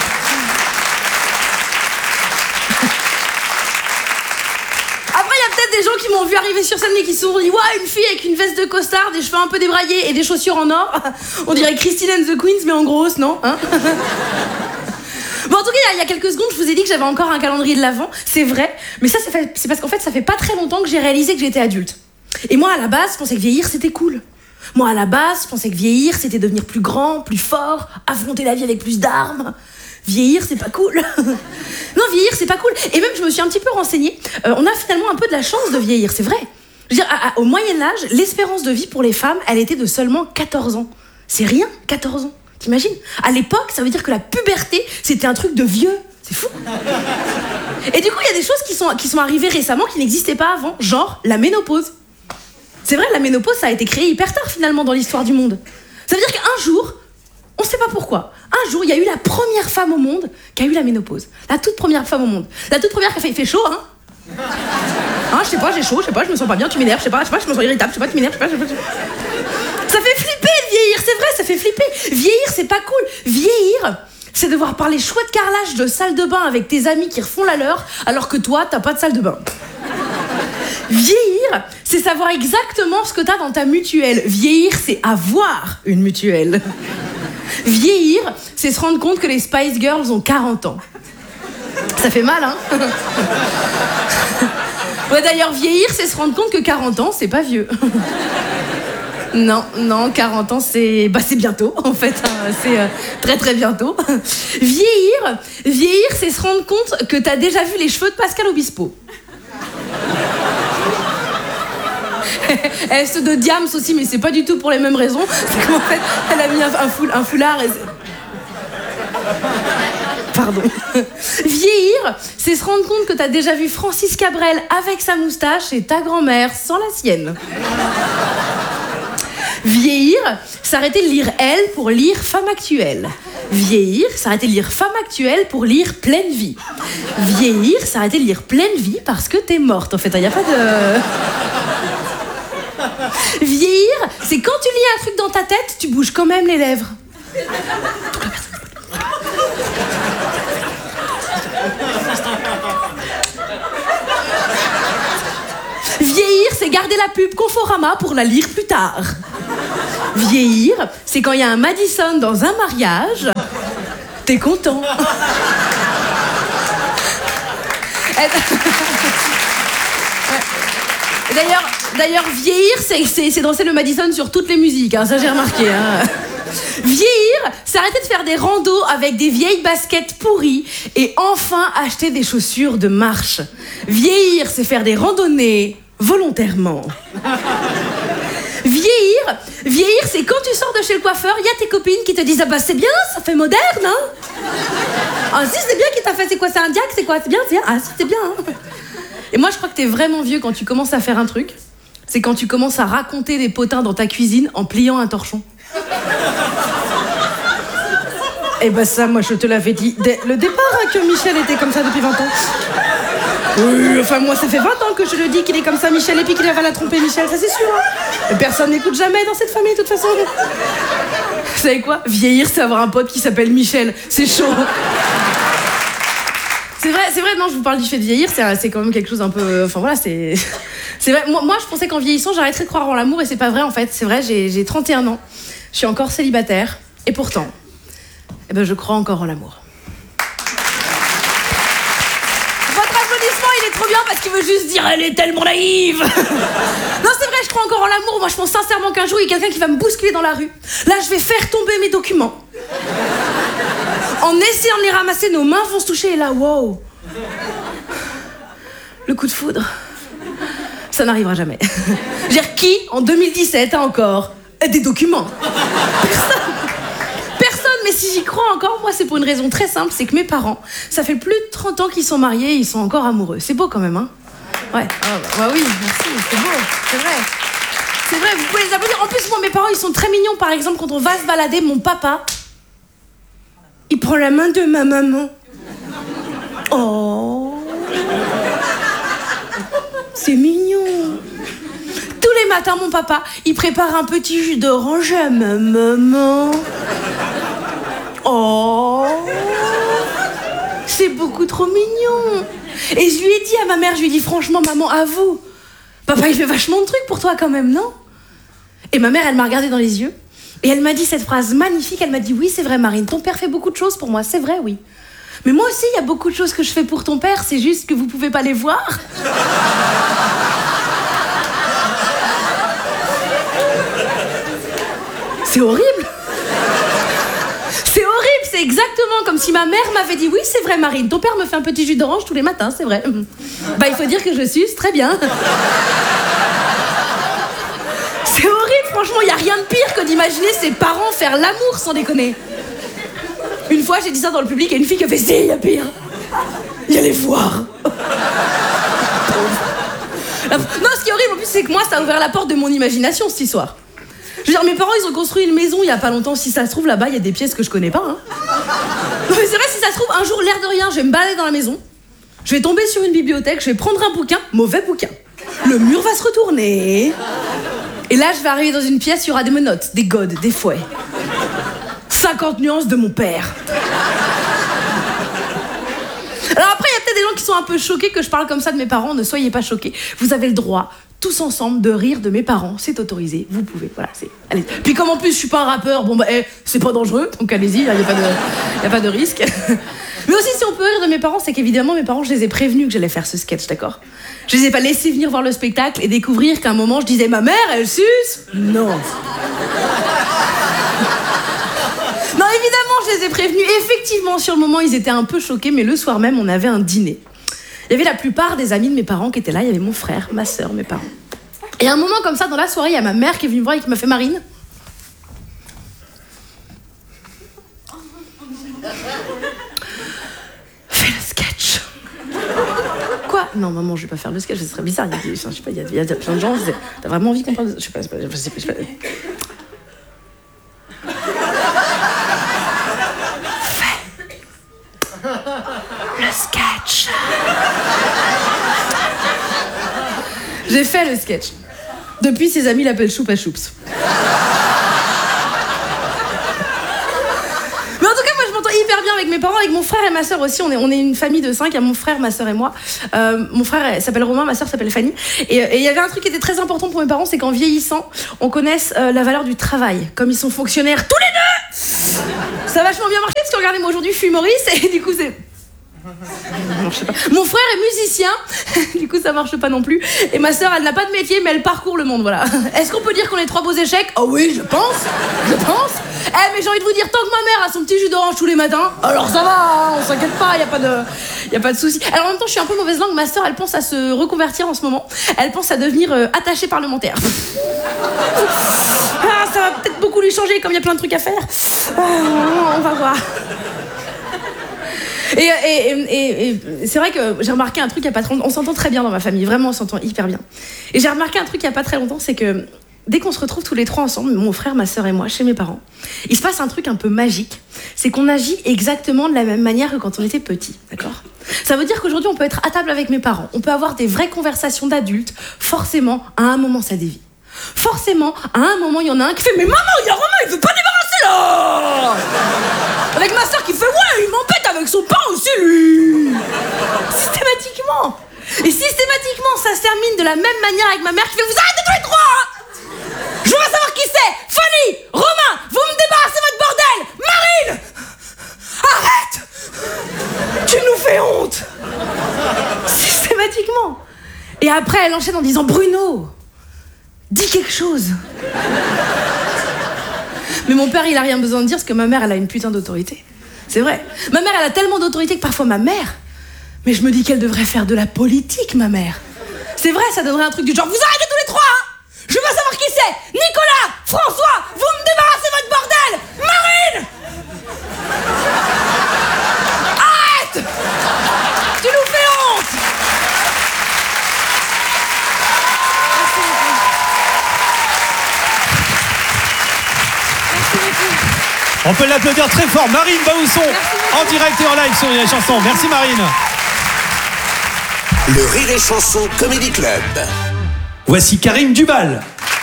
Speaker 6: Des gens qui m'ont vu arriver sur scène et qui se sont dit « Ouah, une fille avec une veste de costard, des cheveux un peu débraillés et des chaussures en or. On dirait Christine and the Queens, mais en grosse, non hein ?» Bon, en tout cas, il y a quelques secondes, je vous ai dit que j'avais encore un calendrier de l'Avent. C'est vrai, mais ça, c'est parce qu'en fait, ça fait pas très longtemps que j'ai réalisé que j'étais adulte. Et moi, à la base, je pensais que vieillir, c'était cool. Moi, à la base, je pensais que vieillir, c'était devenir plus grand, plus fort, affronter la vie avec plus d'armes. Vieillir, c'est pas cool. Non, vieillir, c'est pas cool. Et même, je me suis un petit peu renseignée. On a finalement un peu de la chance de vieillir, c'est vrai. Je veux dire, au Moyen-Âge, l'espérance de vie pour les femmes, elle était de seulement 14 ans. C'est rien, 14 ans. T'imagines? À l'époque, ça veut dire que la puberté, c'était un truc de vieux. C'est fou. Et du coup, il y a des choses qui sont arrivées récemment qui n'existaient pas avant, genre la ménopause. C'est vrai, la ménopause, ça a été créé hyper tard, finalement, dans l'histoire du monde. Ça veut dire qu'un jour, on sait pas pourquoi, un jour, il y a eu la première femme au monde qui a eu la ménopause. La toute première femme au monde. La toute première qui a fait, il fait chaud, hein? Hein, je sais pas, j'ai chaud, je sais pas, je me sens pas bien, tu m'énerves, je sais pas, je me sens irritable, je sais pas, tu m'énerves, je sais pas. Ça fait flipper de vieillir, c'est vrai, ça fait flipper. Vieillir, c'est pas cool. Vieillir, c'est devoir parler chouette carrelage de salle de bain avec tes amis qui refont la leur, alors que toi, t'as pas de salle de bain. Vieillir, c'est savoir exactement ce que t'as dans ta mutuelle. Vieillir, c'est avoir une mutuelle. Vieillir, c'est se rendre compte que les Spice Girls ont 40 ans. Ça fait mal, hein? Ouais, d'ailleurs, vieillir, c'est se rendre compte que 40 ans, c'est pas vieux. Non, 40 ans, c'est bientôt, en fait. Hein, c'est très, très bientôt. Vieillir, c'est se rendre compte que t'as déjà vu les cheveux de Pascal Obispo. Ceux de Diams aussi, mais c'est pas du tout pour les mêmes raisons. C'est qu'en fait, elle a mis un foulard et... Pardon. Vieillir, c'est se rendre compte que t'as déjà vu Francis Cabrel avec sa moustache et ta grand-mère sans la sienne. Vieillir, c'est arrêter de lire Elle pour lire Femme actuelle. Vieillir, c'est arrêter de lire Femme actuelle pour lire Pleine vie. Vieillir, c'est arrêter de lire Pleine vie parce que t'es morte. En fait, il n'y a pas de... Vieillir, c'est quand tu lis un truc dans ta tête, tu bouges quand même les lèvres. Vieillir, c'est garder la pub Conforama pour la lire plus tard. Vieillir, c'est quand il y a un Madison dans un mariage, t'es content. D'ailleurs, vieillir, c'est danser le Madison sur toutes les musiques, hein, ça j'ai remarqué. Hein. Vieillir, c'est arrêter de faire des randos avec des vieilles baskets pourries et enfin acheter des chaussures de marche. Vieillir, c'est faire des randonnées volontairement. Vieillir, c'est quand tu sors de chez le coiffeur, il y a tes copines qui te disent « Ah bah c'est bien, ça fait moderne, hein ?» Ah si, c'est bien qui t'a fait, c'est quoi, c'est un diac, c'est quoi, c'est bien, ah si, c'est bien, hein. Et moi, je crois que t'es vraiment vieux quand tu commences à faire un truc. C'est quand tu commences à raconter des potins dans ta cuisine en pliant un torchon. Et bah ça, moi, je te l'avais dit dès le départ, hein, que Michel était comme ça depuis 20 ans. Oui, enfin moi ça fait 20 ans que je le dis qu'il est comme ça Michel et puis qu'il va la tromper Michel, ça c'est sûr. Hein. Personne n'écoute jamais dans cette famille de toute façon. Vous savez quoi? Vieillir c'est avoir un pote qui s'appelle Michel, c'est chaud. C'est vrai, non, je vous parle du fait de vieillir, c'est quand même quelque chose un peu... Enfin voilà, c'est vrai. Moi, je pensais qu'en vieillissant, j'arrêterais de croire en l'amour et c'est pas vrai en fait. C'est vrai, j'ai 31 ans, je suis encore célibataire et pourtant, eh ben, je crois encore en l'amour. Votre applaudissement, il est trop bien parce qu'il veut juste dire « Elle est tellement naïve !» Non, c'est vrai, je crois encore en l'amour. Moi, je pense sincèrement qu'un jour, il y a quelqu'un qui va me bousculer dans la rue. Là, je vais faire tomber mes documents. En essayant de les ramasser, nos mains vont se toucher et là, wow. Le coup de foudre. Ça n'arrivera jamais. Je veux dire, qui, en 2017, a encore des documents? Personne, mais si j'y crois encore, moi, c'est pour une raison très simple, c'est que mes parents, ça fait plus de 30 ans qu'ils sont mariés et ils sont encore amoureux. C'est beau quand même, hein? Ouais. Bah oui, merci, c'est beau, c'est vrai. C'est vrai, vous pouvez les applaudir. En plus, moi, mes parents, ils sont très mignons. Par exemple, quand on va se balader, mon papa... il prend la main de ma maman. Oh. C'est mignon. Tous les matins, mon papa, il prépare un petit jus d'orange à ma maman. Oh. C'est beaucoup trop mignon. Et je lui ai dit à ma mère, je lui ai dit franchement, maman, avoue. Papa, il fait vachement de trucs pour toi quand même, non? Et ma mère, elle m'a regardé dans les yeux. Et elle m'a dit cette phrase magnifique, elle m'a dit « Oui, c'est vrai Marine, ton père fait beaucoup de choses pour moi, c'est vrai, oui. Mais moi aussi, il y a beaucoup de choses que je fais pour ton père, c'est juste que vous pouvez pas les voir. » C'est horrible. C'est horrible, c'est exactement comme si ma mère m'avait dit « Oui, c'est vrai Marine, ton père me fait un petit jus d'orange tous les matins, c'est vrai. » Bah, il faut dire que je suce, très bien. C'est horrible, franchement, il n'y a rien de pire que d'imaginer ses parents faire l'amour, sans déconner. Une fois, j'ai dit ça dans le public et une fille qui a fait « Si, il y a pire. Il y a les foires. » Non, ce qui est horrible, en plus, c'est que moi, ça a ouvert la porte de mon imagination, cette histoire. Je veux dire, mes parents, ils ont construit une maison il y a pas longtemps. Si ça se trouve, là-bas, il y a des pièces que je connais pas. Hein. Non, mais c'est vrai, si ça se trouve, un jour, l'air de rien, je vais me balader dans la maison. Je vais tomber sur une bibliothèque, je vais prendre un bouquin, mauvais bouquin. Le mur va se retourner. Et là, je vais arriver dans une pièce, il y aura des menottes, des godes, des fouets. 50 nuances de mon père. Alors après, il y a peut-être des gens qui sont un peu choqués que je parle comme ça de mes parents. Ne soyez pas choqués. Vous avez le droit, tous ensemble, de rire de mes parents. C'est autorisé. Vous pouvez. Voilà, c'est... Allez. Puis comme en plus, je suis pas un rappeur, bon bah, c'est pas dangereux. Donc allez-y, il n'y a pas de risque. Mais aussi, si on peut rire de mes parents, c'est qu'évidemment, mes parents, je les ai prévenus que j'allais faire ce sketch, d'accord? Je les ai pas laissés venir voir le spectacle et découvrir qu'à un moment, je disais « Ma mère, elle suce ?» Non. Non, évidemment, je les ai prévenus. Effectivement, sur le moment, ils étaient un peu choqués, mais le soir même, on avait un dîner. Il y avait la plupart des amis de mes parents qui étaient là. Il y avait mon frère, ma sœur, mes parents. Et à un moment comme ça, dans la soirée, il y a ma mère qui est venue me voir et qui m'a fait « Marine, fais le sketch. » Quoi? Non, maman, je vais pas faire le sketch, ce serait bizarre. Je sais pas, il y a plein de gens. T'as vraiment envie qu'on parle de... Je sais pas. Le sketch. J'ai fait le sketch. Depuis, ses amis l'appellent Choupa Choups. Mais en tout cas, moi, je m'entends hyper bien avec mes parents, avec mon frère et ma sœur aussi. On est une famille de 5, il y a mon frère, ma sœur et moi. Mon frère s'appelle Romain, ma sœur s'appelle Fanny. Et il y avait un truc qui était très important pour mes parents, c'est qu'en vieillissant, on connaisse la valeur du travail. Comme ils sont fonctionnaires tous les deux, ça a vachement bien marché, parce que regardez, moi aujourd'hui, je suis humoriste, et du coup, c'est... Non, je sais pas. Mon frère est musicien, du coup ça marche pas non plus. Et ma sœur, elle n'a pas de métier, mais elle parcourt le monde, voilà. Est-ce qu'on peut dire qu'on est 3 beaux échecs? Oh oui, je pense. Mais j'ai envie de vous dire, tant que ma mère a son petit jus d'orange tous les matins, alors ça va, hein, on s'inquiète pas, y a pas de souci. Alors en même temps, je suis un peu mauvaise langue, ma sœur, elle pense à se reconvertir en ce moment. Elle pense à devenir attachée parlementaire. Ça va peut-être beaucoup lui changer, comme il y a plein de trucs à faire. On va voir. Et c'est vrai que j'ai remarqué un truc il y a pas très longtemps. On s'entend très bien dans ma famille, vraiment on s'entend hyper bien. Et j'ai remarqué un truc il y a pas très longtemps, c'est que dès qu'on se retrouve tous les 3 ensemble, mon frère, ma sœur et moi, chez mes parents, il se passe un truc un peu magique. C'est qu'on agit exactement de la même manière que quand on était petit, d'accord? Ça veut dire qu'aujourd'hui, on peut être à table avec mes parents, on peut avoir des vraies conversations d'adultes. Forcément, à un moment, ça dévie. Forcément, à un moment, il y en a un qui fait « Mais maman, il y a Romain, il veut pas débarrasser là !» Avec ma soeur qui fait « Ouais, il m'embête avec son pain aussi, lui !» Systématiquement. Et systématiquement, ça se termine de la même manière avec ma mère qui fait « Vous arrêtez tous les trois hein. Je veux savoir qui c'est. Fanny, Romain, vous me débarrassez votre bordel. Marine, arrête. Tu nous fais honte. » Systématiquement. Et après, elle enchaîne en disant « Bruno, dis quelque chose. » Mais mon père, il a rien besoin de dire parce que ma mère, elle a une putain d'autorité. C'est vrai. Ma mère, elle a tellement d'autorité que parfois ma mère... Mais je me dis qu'elle devrait faire de la politique, ma mère. C'est vrai, ça donnerait un truc du genre « Vous arrêtez tous les trois, hein. Je veux savoir qui c'est. Nicolas, François, vous me débarrassez votre bordel. Marine, arrête. Tu nous fais honte. »
Speaker 2: On peut l'applaudir très fort. Marine Baousson, en direct et en live sur les chansons. Merci Marine.
Speaker 3: Le Rire et Chanson Comedy Club.
Speaker 2: Voici Karim Duval.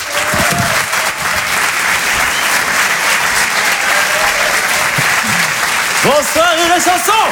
Speaker 7: Bonsoir Rire et Chanson.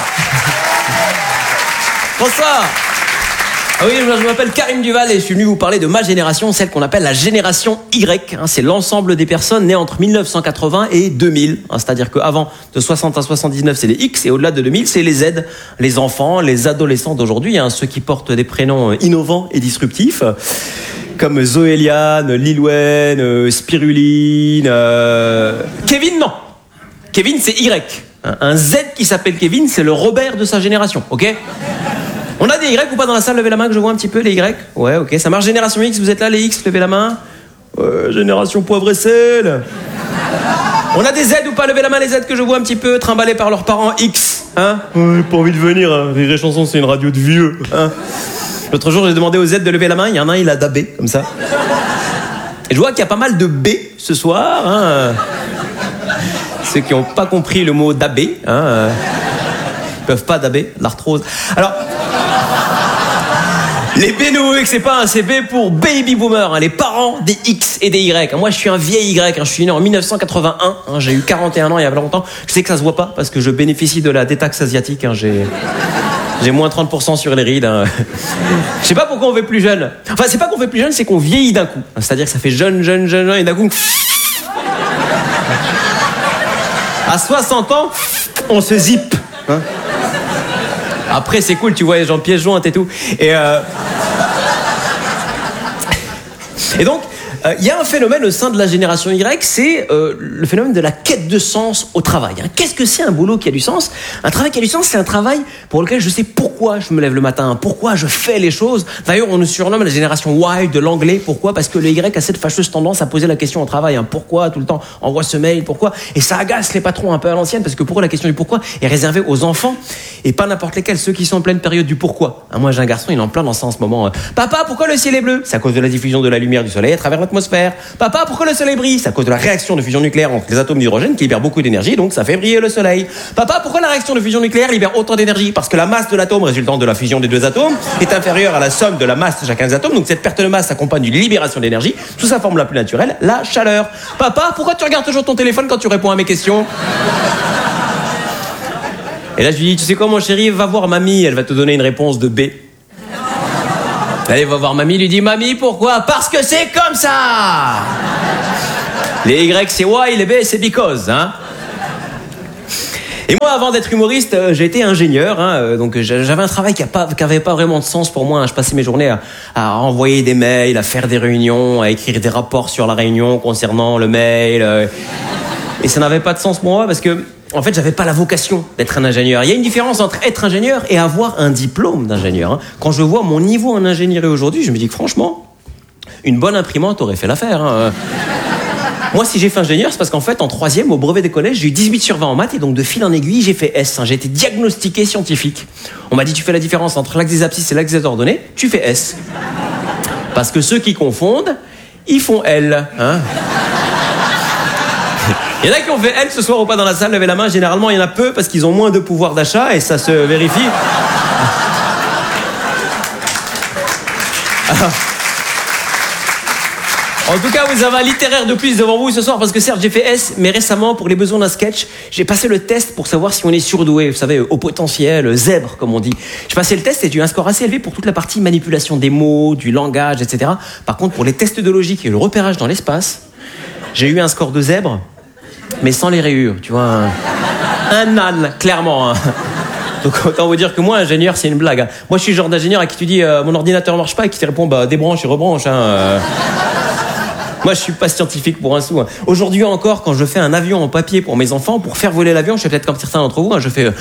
Speaker 7: Bonsoir. Ah oui, je m'appelle Karim Duval et je suis venu vous parler de ma génération, celle qu'on appelle la génération Y. C'est l'ensemble des personnes nées entre 1980 et 2000. C'est-à-dire qu'avant de 60 à 79, c'est les X et au-delà de 2000, c'est les Z. Les enfants, les adolescents d'aujourd'hui, ceux qui portent des prénoms innovants et disruptifs, comme Zoéliane, Lil Wayne, Spiruline... Kevin, non. Kevin, c'est Y. Un Z qui s'appelle Kevin, c'est le Robert de sa génération, ok ? On a des Y ou pas dans la salle? Levez la main que je vois un petit peu, les Y. Ouais, ok, ça marche. Génération X, vous êtes là, les X, levez la main. Génération poivre et sel. On a des Z ou pas? Levez la main, les Z que je vois un petit peu, trimballés par leurs parents X. Hein? Pas envie de venir, Rire et Chanson, c'est une radio de vieux. Hein? L'autre jour, j'ai demandé aux Z de lever la main, il y en a un, il a dabé, comme ça. Et je vois qu'il y a pas mal de B ce soir. Hein? Ceux qui n'ont pas compris le mot dabé. Hein? Ils peuvent pas daber, l'arthrose. Alors... Les B, c'est pas un CB pour baby boomer, les parents des X et des Y. Moi, je suis un vieil Y, je suis né en 1981, j'ai eu 41 ans il y a longtemps. Je sais que ça se voit pas parce que je bénéficie de la détaxe asiatique. J'ai moins 30% sur les rides. Je sais pas pourquoi on fait plus jeune. Enfin, c'est pas qu'on fait plus jeune, c'est qu'on vieillit d'un coup. C'est-à-dire que ça fait jeune, et d'un coup... À 60 ans, on se zippe. Hein? Après, c'est cool, tu vois les gens pièce jointe et tout. Et donc, il y a un phénomène au sein de la génération Y, c'est le phénomène de la quête de sens au travail. Qu'est-ce que c'est un boulot qui a du sens? Un travail qui a du sens, c'est un travail pour lequel je sais pourquoi je me lève le matin, pourquoi je fais les choses. D'ailleurs, on nous surnomme la génération Y de l'anglais. Pourquoi? Parce que le Y a cette fâcheuse tendance à poser la question au travail. Pourquoi tout le temps? Envoie ce mail, pourquoi? Et ça agace les patrons un peu à l'ancienne, parce que pour eux, la question du pourquoi est réservée aux enfants et pas n'importe lesquels, ceux qui sont en pleine période du pourquoi. Moi, j'ai un garçon, il est en plein dans ça en ce moment. Papa, pourquoi le ciel est bleu? C'est à cause de la diffusion de la lumière du soleil à travers l'atmosphère. Papa, pourquoi le soleil brille? C'est à cause de la réaction de fusion nucléaire entre les atomes d'hydrogène qui libèrent beaucoup d'énergie, donc ça fait briller le soleil. Papa, pourquoi la réaction de fusion nucléaire libère autant d'énergie? Parce que la masse de l'atome résultant de la fusion des deux atomes est inférieure à la somme de la masse de chacun des atomes, donc cette perte de masse s'accompagne d'une libération d'énergie sous sa forme la plus naturelle, la chaleur. Papa, pourquoi tu regardes toujours ton téléphone quand tu réponds à mes questions? Et là, je lui dis, tu sais quoi, mon chéri, va voir mamie, elle va te donner une réponse de B. Allez, va voir mamie, lui dit, mamie, pourquoi? Parce que c'est comme ça! Les Y, c'est why, les B, c'est because, hein? Et moi, avant d'être humoriste, j'ai été ingénieur, donc j'avais un travail qui avait pas vraiment de sens pour moi. Je passais mes journées à envoyer des mails, à faire des réunions, à écrire des rapports sur la réunion concernant le mail. Et ça n'avait pas de sens pour moi parce que, en fait, j'avais pas la vocation d'être un ingénieur. Il y a une différence entre être ingénieur et avoir un diplôme d'ingénieur. Quand je vois mon niveau en ingénierie aujourd'hui, je me dis que franchement, une bonne imprimante aurait fait l'affaire. Moi, si j'ai fait ingénieur, c'est parce qu'en fait, en 3e, au brevet des collèges, j'ai eu 18 sur 20 en maths et donc de fil en aiguille, j'ai fait S. J'ai été diagnostiqué scientifique. On m'a dit, tu fais la différence entre l'axe des abscisses et l'axe des ordonnées, tu fais S. Parce que ceux qui confondent, ils font L. Il y en a qui ont fait L ce soir ou pas dans la salle, levez la main. Généralement, il y en a peu parce qu'ils ont moins de pouvoir d'achat et ça se vérifie. En tout cas, vous avez un littéraire de plus devant vous ce soir parce que certes, j'ai fait S, mais récemment, pour les besoins d'un sketch, j'ai passé le test pour savoir si on est surdoué. Vous savez, au potentiel, zèbre, comme on dit. J'ai passé le test et j'ai eu un score assez élevé pour toute la partie manipulation des mots, du langage, etc. Par contre, pour les tests de logique et le repérage dans l'espace, j'ai eu un score de zèbre, mais sans les rayures, tu vois. Un âne, clairement. Hein. Donc autant vous dire que moi, ingénieur, c'est une blague. Hein. Moi, je suis le genre d'ingénieur à qui tu dis mon ordinateur marche pas et qui te répond débranche et rebranche. Hein, Moi, je suis pas scientifique pour un sou. Hein. Aujourd'hui encore, quand je fais un avion en papier pour mes enfants, pour faire voler l'avion, je fais peut-être comme certains d'entre vous, hein, je fais...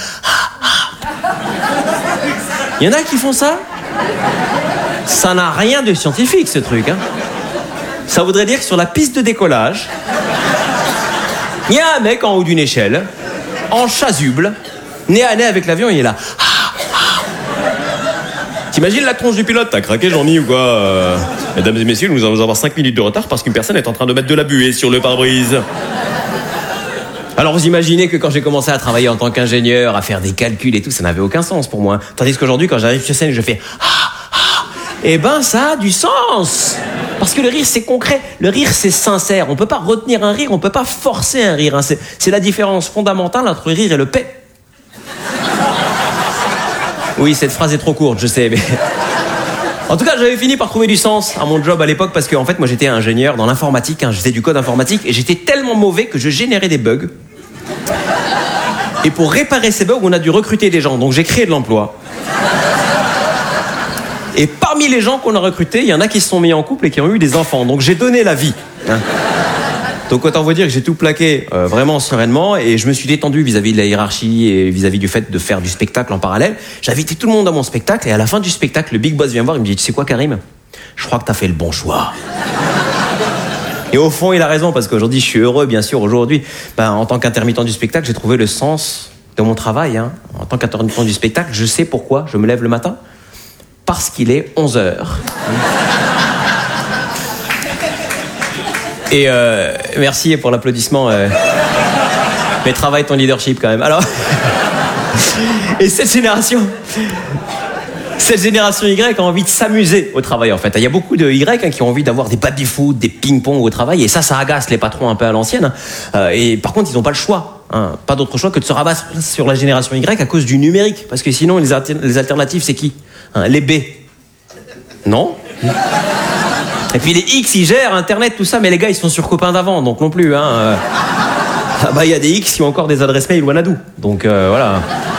Speaker 7: Il y en a qui font ça. Ça n'a rien de scientifique, ce truc. Hein. Ça voudrait dire que sur la piste de décollage, il y a un mec en haut d'une échelle, en chasuble, nez à nez avec l'avion, il est là. T'imagines la tronche du pilote? T'as craqué, Jean-Mi, ou quoi Mesdames et messieurs, nous allons avoir 5 minutes de retard parce qu'une personne est en train de mettre de la buée sur le pare-brise. Alors vous imaginez que quand j'ai commencé à travailler en tant qu'ingénieur, à faire des calculs et tout, ça n'avait aucun sens pour moi. Tandis qu'aujourd'hui, quand j'arrive sur scène et je fais eh ben ça a du sens. Parce que le rire, c'est concret. Le rire, c'est sincère. On peut pas retenir un rire, on peut pas forcer un rire. Hein. C'est la différence fondamentale entre le rire et le paix. Oui, cette phrase est trop courte, je sais, mais... En tout cas, j'avais fini par trouver du sens à mon job à l'époque parce que, en fait, moi, j'étais ingénieur dans l'informatique, hein, je faisais du code informatique et j'étais tellement mauvais que je générais des bugs. Et pour réparer ces bugs, on a dû recruter des gens, donc j'ai créé de l'emploi. Et parmi les gens qu'on a recrutés, il y en a qui se sont mis en couple et qui ont eu des enfants, donc j'ai donné la vie. Hein. Donc autant vous dire que j'ai tout plaqué vraiment sereinement et je me suis détendu vis-à-vis de la hiérarchie et vis-à-vis du fait de faire du spectacle en parallèle. J'ai invité tout le monde à mon spectacle et à la fin du spectacle, le Big Boss vient me voir, il me dit « Tu sais quoi, Karim ? Je crois que t'as fait le bon choix. » Et au fond, il a raison parce qu'aujourd'hui, je suis heureux, bien sûr. Aujourd'hui, en tant qu'intermittent du spectacle, j'ai trouvé le sens de mon travail. Hein. En tant qu'intermittent du spectacle, je sais pourquoi je me lève le matin. Parce qu'il est 11h. Et merci pour l'applaudissement. Mais travaille ton leadership quand même. Alors, et cette génération Y a envie de s'amuser au travail en fait. Il y a beaucoup de Y qui ont envie d'avoir des baby-foot, des ping-pong au travail. Et ça agace les patrons un peu à l'ancienne. Et par contre, ils n'ont pas le choix. Hein. Pas d'autre choix que de se rabattre sur la génération Y à cause du numérique. Parce que sinon, les alternatives, c'est qui ? Hein, les B. Non ? Et puis les X, ils gèrent Internet, tout ça, mais les gars, ils sont sur copains d'avant, donc non plus. Hein. Il y a des X qui ont encore des adresses mail Wanadoo. Donc voilà.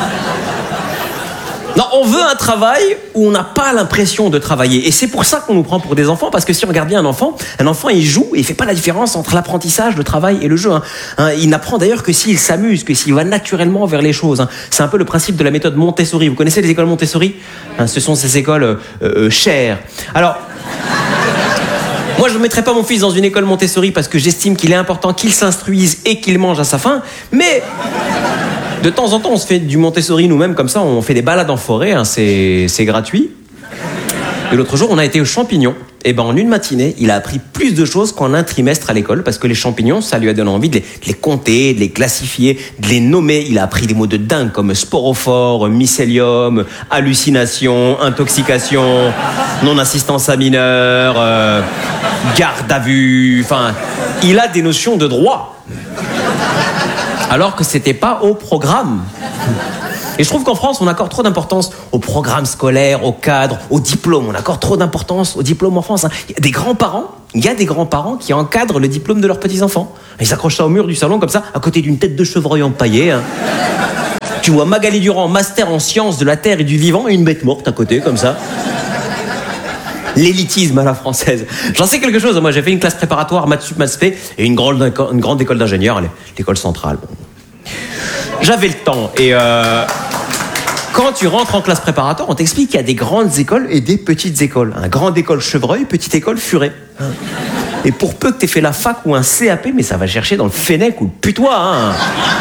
Speaker 7: Non, on veut un travail où on n'a pas l'impression de travailler. Et c'est pour ça qu'on nous prend pour des enfants, parce que si on regarde bien un enfant, il joue et il fait pas la différence entre l'apprentissage, le travail et le jeu. Hein, il n'apprend d'ailleurs que s'il s'amuse, que s'il va naturellement vers les choses. Hein. C'est un peu le principe de la méthode Montessori. Vous connaissez les écoles Montessori ? Hein, ce sont ces écoles chères. Alors... Moi, je ne mettrai pas mon fils dans une école Montessori parce que j'estime qu'il est important qu'il s'instruise et qu'il mange à sa faim. Mais de temps en temps, on se fait du Montessori nous-mêmes comme ça. On fait des balades en forêt, hein, c'est gratuit. Et l'autre jour, on a été aux champignons. Et en une matinée, il a appris plus de choses qu'en un trimestre à l'école parce que les champignons, ça lui a donné envie de les compter, de les classifier, de les nommer. Il a appris des mots de dingue comme sporophore, mycélium, hallucination, intoxication, non-assistance à mineur, garde à vue. Enfin, il a des notions de droit. Alors que c'était pas au programme. Et je trouve qu'en France, on accorde trop d'importance au programme scolaire, au cadre, au diplôme. On accorde trop d'importance au diplôme en France. Hein. Il y a des grands-parents qui encadrent le diplôme de leurs petits-enfants. Ils accrochent ça au mur du salon comme ça, à côté d'une tête de chevreuil empaillée. Hein. Tu vois Magali Durand, master en sciences de la terre et du vivant, et une bête morte à côté, comme ça. L'élitisme à la française. J'en sais quelque chose. Moi, j'ai fait une classe préparatoire, maths sup, maths spé, et une grande école d'ingénieurs, l'école centrale. J'avais le temps et quand tu rentres en classe préparatoire, on t'explique qu'il y a des grandes écoles et des petites écoles. Grande école Chevreuil, petite école Furet. Et pour peu que t'aies fait la fac ou un CAP, mais ça va chercher dans le Fennec ou le putois. Hein.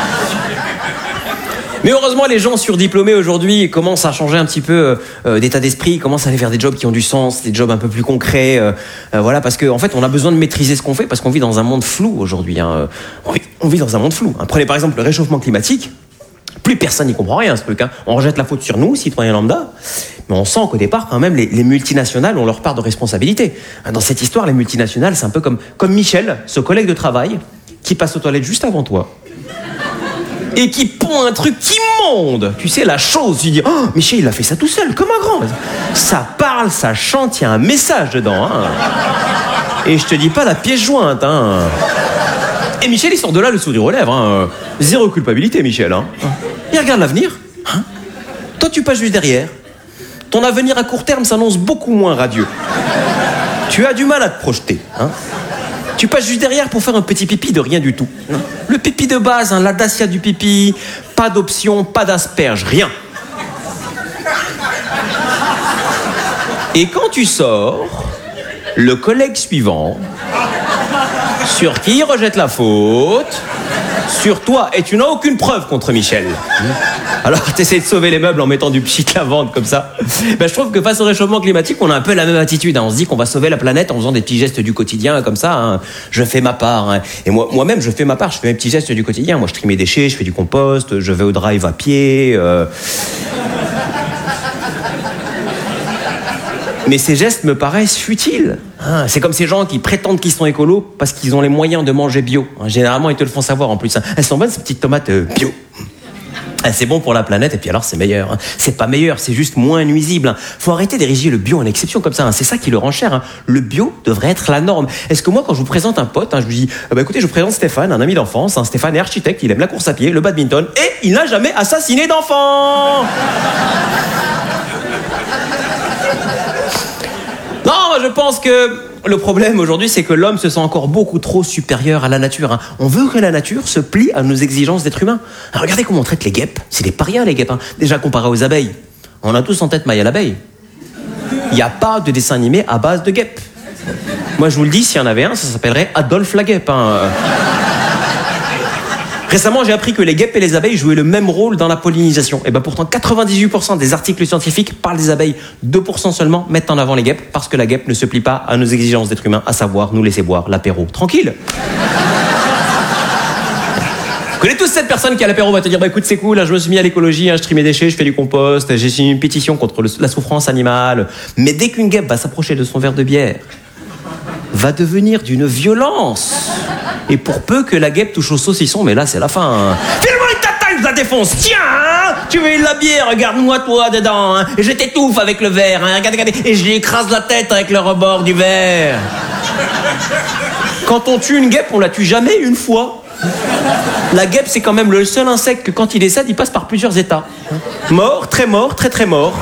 Speaker 7: Mais heureusement, les gens surdiplômés aujourd'hui commencent à changer un petit peu d'état d'esprit, commencent à aller vers des jobs qui ont du sens, des jobs un peu plus concrets. Voilà, parce qu'en fait, on a besoin de maîtriser ce qu'on fait parce qu'on vit dans un monde flou aujourd'hui. Hein. On vit dans un monde flou. Prenez par exemple le réchauffement climatique. Plus personne n'y comprend rien, ce truc. Hein. On rejette la faute sur nous, citoyens lambda. Mais on sent qu'au départ, quand même, les multinationales ont leur part de responsabilité. Dans cette histoire, les multinationales, c'est un peu comme Michel, ce collègue de travail, qui passe aux toilettes juste avant toi. Et qui pond un truc immonde. Tu sais, la chose, tu dis, oh, Michel, il a fait ça tout seul, comme un grand. Ça parle, ça chante, il y a un message dedans. Hein. Et je te dis pas la pièce jointe. Hein. Et Michel, il sort de là le sourire aux lèvres. Hein. Zéro culpabilité, Michel. Hein. Il regarde l'avenir. Hein. Toi, tu passes juste derrière. Ton avenir à court terme s'annonce beaucoup moins radieux. Tu as du mal à te projeter. Hein. Tu passes juste derrière pour faire un petit pipi de rien du tout. Hein. Le pipi de base, hein, la Dacia du pipi, pas d'option, pas d'asperge, rien. Et quand tu sors, le collègue suivant, sur qui il rejette la faute, sur toi, et tu n'as aucune preuve contre Michel. Alors t'essaies de sauver les meubles en mettant du pchit lavande comme ça. Ben, je trouve que face au réchauffement climatique, on a un peu la même attitude. Hein. On se dit qu'on va sauver la planète en faisant des petits gestes du quotidien comme ça. Hein. Je fais ma part. Hein. Et moi-même, je fais ma part. Je fais mes petits gestes du quotidien. Moi, je trie mes déchets, je fais du compost, je vais au drive à pied. Mais ces gestes me paraissent futiles. Hein, c'est comme ces gens qui prétendent qu'ils sont écolos parce qu'ils ont les moyens de manger bio. Hein, généralement, ils te le font savoir en plus. Hein. Elles sont bonnes, ces petites tomates bio. C'est bon pour la planète, et puis alors c'est meilleur. Hein. C'est pas meilleur, c'est juste moins nuisible. Hein. Faut arrêter d'ériger le bio en exception comme ça. Hein. C'est ça qui le rend cher. Hein. Le bio devrait être la norme. Est-ce que moi, quand je vous présente un pote, hein, je lui dis, écoutez, je vous présente Stéphane, un ami d'enfance. Hein. Stéphane est architecte, il aime la course à pied, le badminton, et il n'a jamais assassiné d'enfant. Non, je pense que le problème aujourd'hui, c'est que l'homme se sent encore beaucoup trop supérieur à la nature. Hein. On veut que la nature se plie à nos exigences d'être humain. Alors, regardez comment on traite les guêpes. C'est des parias, les guêpes. Hein. Déjà comparé aux abeilles. On a tous en tête Maya l'abeille. Il n'y a pas de dessin animé à base de guêpes. Moi, je vous le dis, s'il y en avait un, ça s'appellerait Adolphe la guêpe. Hein. Récemment, j'ai appris que les guêpes et les abeilles jouaient le même rôle dans la pollinisation. Et ben pourtant, 98% des articles scientifiques parlent des abeilles. 2% seulement mettent en avant les guêpes parce que la guêpe ne se plie pas à nos exigences d'être humain, à savoir nous laisser boire l'apéro. Tranquille. Vous connaissez tous cette personne qui à l'apéro va te dire, bah écoute, c'est cool, hein, je me suis mis à l'écologie, hein, je trie mes déchets, je fais du compost, j'ai signé une pétition contre la souffrance animale. Mais dès qu'une guêpe va s'approcher de son verre de bière, va devenir d'une violence. Et pour peu que la guêpe touche au saucisson, mais là c'est la fin. Hein. File-moi une tataille, je la défonce. Tiens, hein, tu veux de la bière, regarde-moi toi dedans. Hein, et je t'étouffe avec le verre. Hein, regarde, et je lui écrase la tête avec le rebord du verre. Quand on tue une guêpe, on la tue jamais une fois. La guêpe, c'est quand même le seul insecte que quand il décède, il passe par plusieurs états. Mort, très très mort.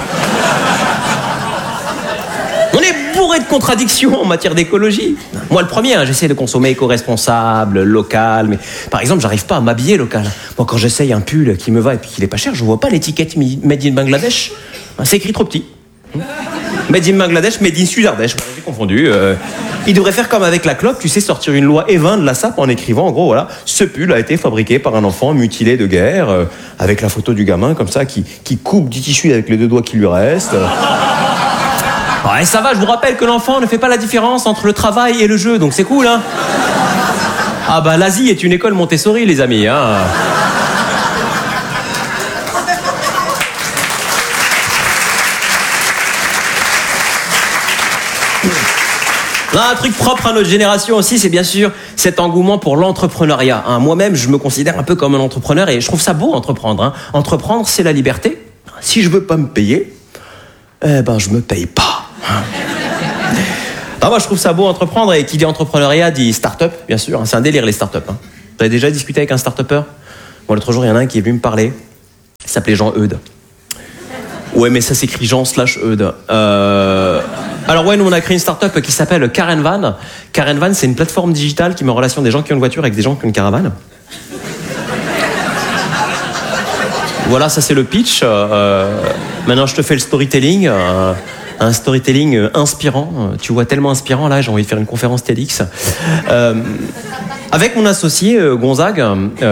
Speaker 7: On est bourré de contradictions en matière d'écologie. Moi, le premier, hein, j'essaie de consommer éco-responsable, local, mais par exemple, j'arrive pas à m'habiller local. Moi, quand j'essaye un pull qui me va et puis qu'il est pas cher, je vois pas l'étiquette Made in Bangladesh. C'est écrit trop petit. Made in Bangladesh, Made in Sud-Ardèche. J'ai confondu. Il devrait faire comme avec la clope, tu sais, sortir une loi Evin de la SAP en écrivant, en gros, voilà, ce pull a été fabriqué par un enfant mutilé de guerre, avec la photo du gamin, comme ça, qui coupe du tissu avec les 2 doigts qui lui restent. Ouais, ça va, je vous rappelle que l'enfant ne fait pas la différence entre le travail et le jeu, donc c'est cool, hein. Ah bah, l'Asie est une école Montessori, les amis, hein. Là, un truc propre à notre génération aussi, c'est bien sûr cet engouement pour l'entrepreneuriat. Hein. Moi-même, je me considère un peu comme un entrepreneur et je trouve ça beau, entreprendre. Hein. Entreprendre, c'est la liberté. Si je veux pas me payer, eh ben, je me paye pas. Alors moi, je trouve ça beau, entreprendre. Et qui dit entrepreneuriat dit start-up, bien sûr. C'est un délire, les start-up. Hein. Vous avez déjà discuté avec un start-upper ? Moi, l'autre jour, il y en a un qui est venu me parler. Il s'appelait Jean-Eudes. Ouais, mais ça s'écrit Jean/Eudes. Alors ouais, nous on a créé une start-up qui s'appelle Carenvan. Carenvan, c'est une plateforme digitale qui met en relation des gens qui ont une voiture avec des gens qui ont une caravane. Voilà, ça c'est le pitch. Maintenant, je te fais le storytelling. Un storytelling inspirant. Tu vois, tellement inspirant, là, j'ai envie de faire une conférence TEDx. Avec mon associé, Gonzague,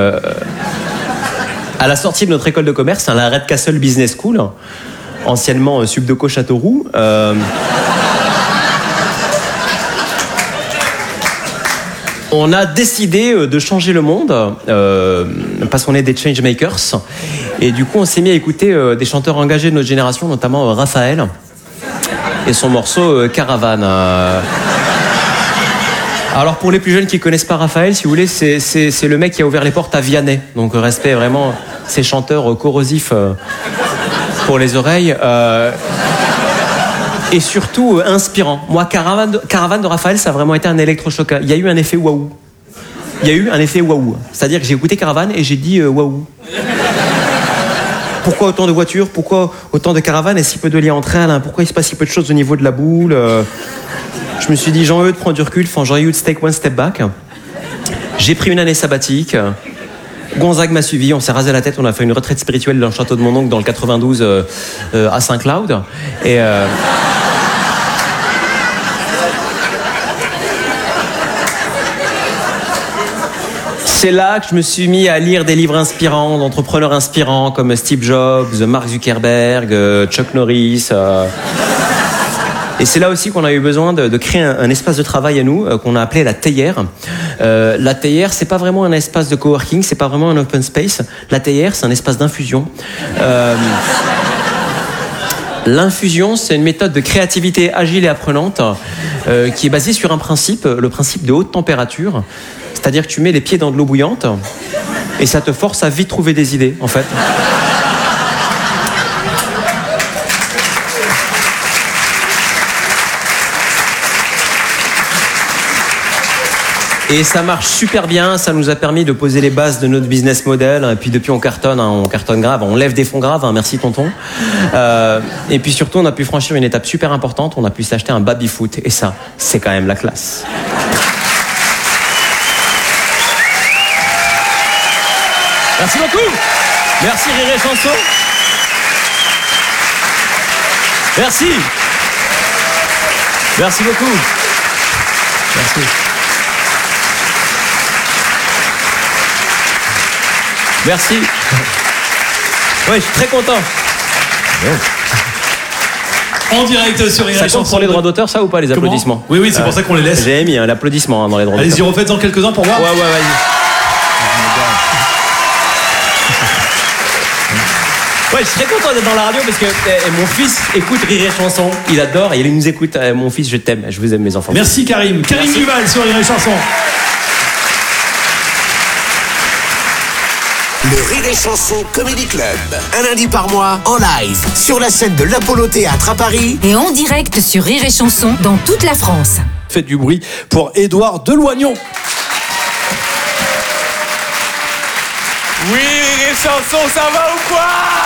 Speaker 7: à la sortie de notre école de commerce, la Redcastle Business School, anciennement Subdeco Châteauroux, on a décidé de changer le monde, parce qu'on est des changemakers. Et du coup, on s'est mis à écouter des chanteurs engagés de notre génération, notamment Raphaël et son morceau Caravane. Alors pour les plus jeunes qui connaissent pas Raphaël, si vous voulez, c'est le mec qui a ouvert les portes à Vianney. Donc respect vraiment ces chanteurs corrosifs pour les oreilles. Et surtout inspirant. Moi, Caravane de Raphaël, ça a vraiment été un électrochoc. Il y a eu un effet waouh. C'est-à-dire que j'ai écouté Caravane et j'ai dit waouh. Pourquoi autant de voitures? Pourquoi autant de caravanes et si peu de liens entre elles, hein? Pourquoi il se passe si peu de choses au niveau de la boule? Je me suis dit, j'ai envie de prendre du recul, j'ai eu de take one step back. J'ai pris une année sabbatique. Gonzague m'a suivi, on s'est rasé la tête, on a fait une retraite spirituelle dans le château de mon oncle dans le 92 à Saint-Cloud. Et c'est là que je me suis mis à lire des livres inspirants, d'entrepreneurs inspirants comme Steve Jobs, Mark Zuckerberg, Chuck Norris. Et c'est là aussi qu'on a eu besoin de créer un espace de travail à nous, qu'on a appelé la théière. La théière, c'est pas vraiment un espace de coworking, c'est pas vraiment un open space. La théière, c'est un espace d'infusion. L'infusion, c'est une méthode de créativité agile et apprenante qui est basée sur un principe, le principe de haute température. C'est-à-dire que tu mets les pieds dans de l'eau bouillante et ça te force à vite trouver des idées, en fait. Et ça marche super bien, ça nous a permis de poser les bases de notre business model. Et puis depuis on cartonne grave, on lève des fonds graves, hein, merci tonton. Et puis surtout on a pu franchir une étape super importante, on a pu s'acheter un baby-foot. Et ça, c'est quand même la classe. Merci beaucoup. Merci Rire et Chanson. Merci. Merci beaucoup. Merci. Merci. Ouais, je suis très content.
Speaker 2: En direct sur Rire et
Speaker 7: Ça
Speaker 2: Chanson.
Speaker 7: compte pour les droits d'auteur, ça ou pas, les
Speaker 2: Comment
Speaker 7: applaudissements?
Speaker 2: Oui, c'est pour ça qu'on les laisse.
Speaker 7: J'ai mis l'applaudissement dans les droits d'auteur.
Speaker 2: Allez-y, refaites-en quelques-uns pour voir.
Speaker 7: Ouais, vas-y. Ouais, je suis très content d'être dans la radio parce que mon fils écoute Rire et Chanson. Il adore et il nous écoute. Mon fils, je t'aime. Je vous aime, mes enfants.
Speaker 2: Merci Karim. Karim Duval sur Rire et Chanson.
Speaker 3: Le Rire et Chanson Comedy Club. Un lundi par mois, en live, sur la scène de l'Apollo Théâtre à Paris.
Speaker 4: Et en direct sur Rire et Chanson dans toute la France.
Speaker 2: Faites du bruit pour Édouard Deloignon.
Speaker 8: Oui, Rire et Chanson, ça va ou quoi?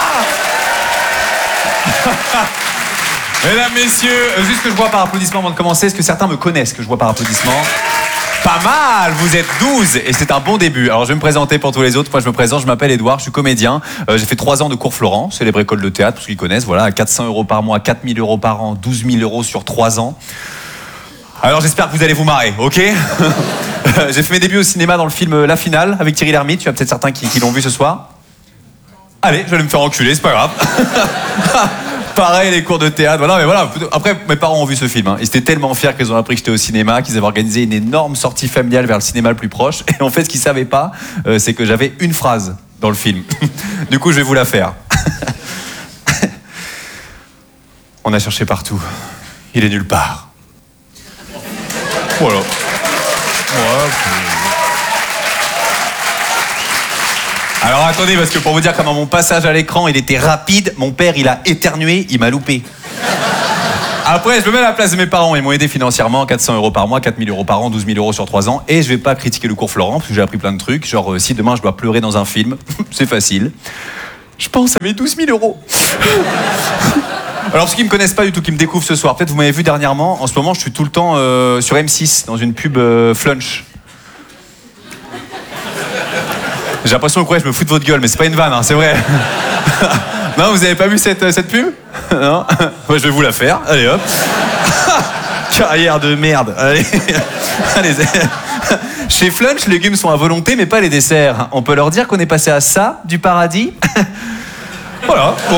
Speaker 8: Mesdames, messieurs, juste que je vois par applaudissement avant de commencer, est-ce que certains me connaissent que je vois par applaudissement? Pas mal, vous êtes 12 et c'est un bon début. Alors je vais me présenter pour tous les autres. Moi je me présente, je m'appelle Édouard, je suis comédien. J'ai fait 3 ans de cours Florent, célèbre école de théâtre, pour ceux qui connaissent. Voilà, 400 € par mois, 4 000 € par an, 12 000 € sur 3 ans. Alors j'espère que vous allez vous marrer, ok? J'ai fait mes débuts au cinéma dans le film La Finale avec Thierry Lhermitte. Tu as peut-être certains qui l'ont vu ce soir. Allez, je vais me faire enculer, c'est pas grave. Pareil, les cours de théâtre, voilà, mais voilà. Après, mes parents ont vu ce film. Hein. Ils étaient tellement fiers qu'ils ont appris que j'étais au cinéma, qu'ils avaient organisé une énorme sortie familiale vers le cinéma le plus proche. Et en fait, ce qu'ils savaient pas, c'est que j'avais une phrase dans le film. Du coup, je vais vous la faire. On a cherché partout. Il est nulle part. Voilà. Alors attendez, parce que pour vous dire comment mon passage à l'écran il était rapide, mon père il a éternué, il m'a loupé. Après je me mets à la place de mes parents, ils m'ont aidé financièrement, 400 € par mois, 4 000 € par an, 12 000 € sur 3 ans. Et je vais pas critiquer le cours Florent, parce que j'ai appris plein de trucs, genre si demain je dois pleurer dans un film, c'est facile. Je pense à mes 12 000 €. Alors ceux qui me connaissent pas du tout, qui me découvrent ce soir, peut-être vous m'avez vu dernièrement, en ce moment je suis tout le temps sur M6, dans une pub Flunch. J'ai l'impression que je me fous de votre gueule, mais c'est pas une vanne, hein, c'est vrai. Non, vous avez pas vu cette pub? Non. Moi, je vais vous la faire. Allez, hop. Carrière de merde. Allez. Allez. Chez Flunch, les légumes sont à volonté, mais pas les desserts. On peut leur dire qu'on est passé à ça, du paradis. Voilà, bon.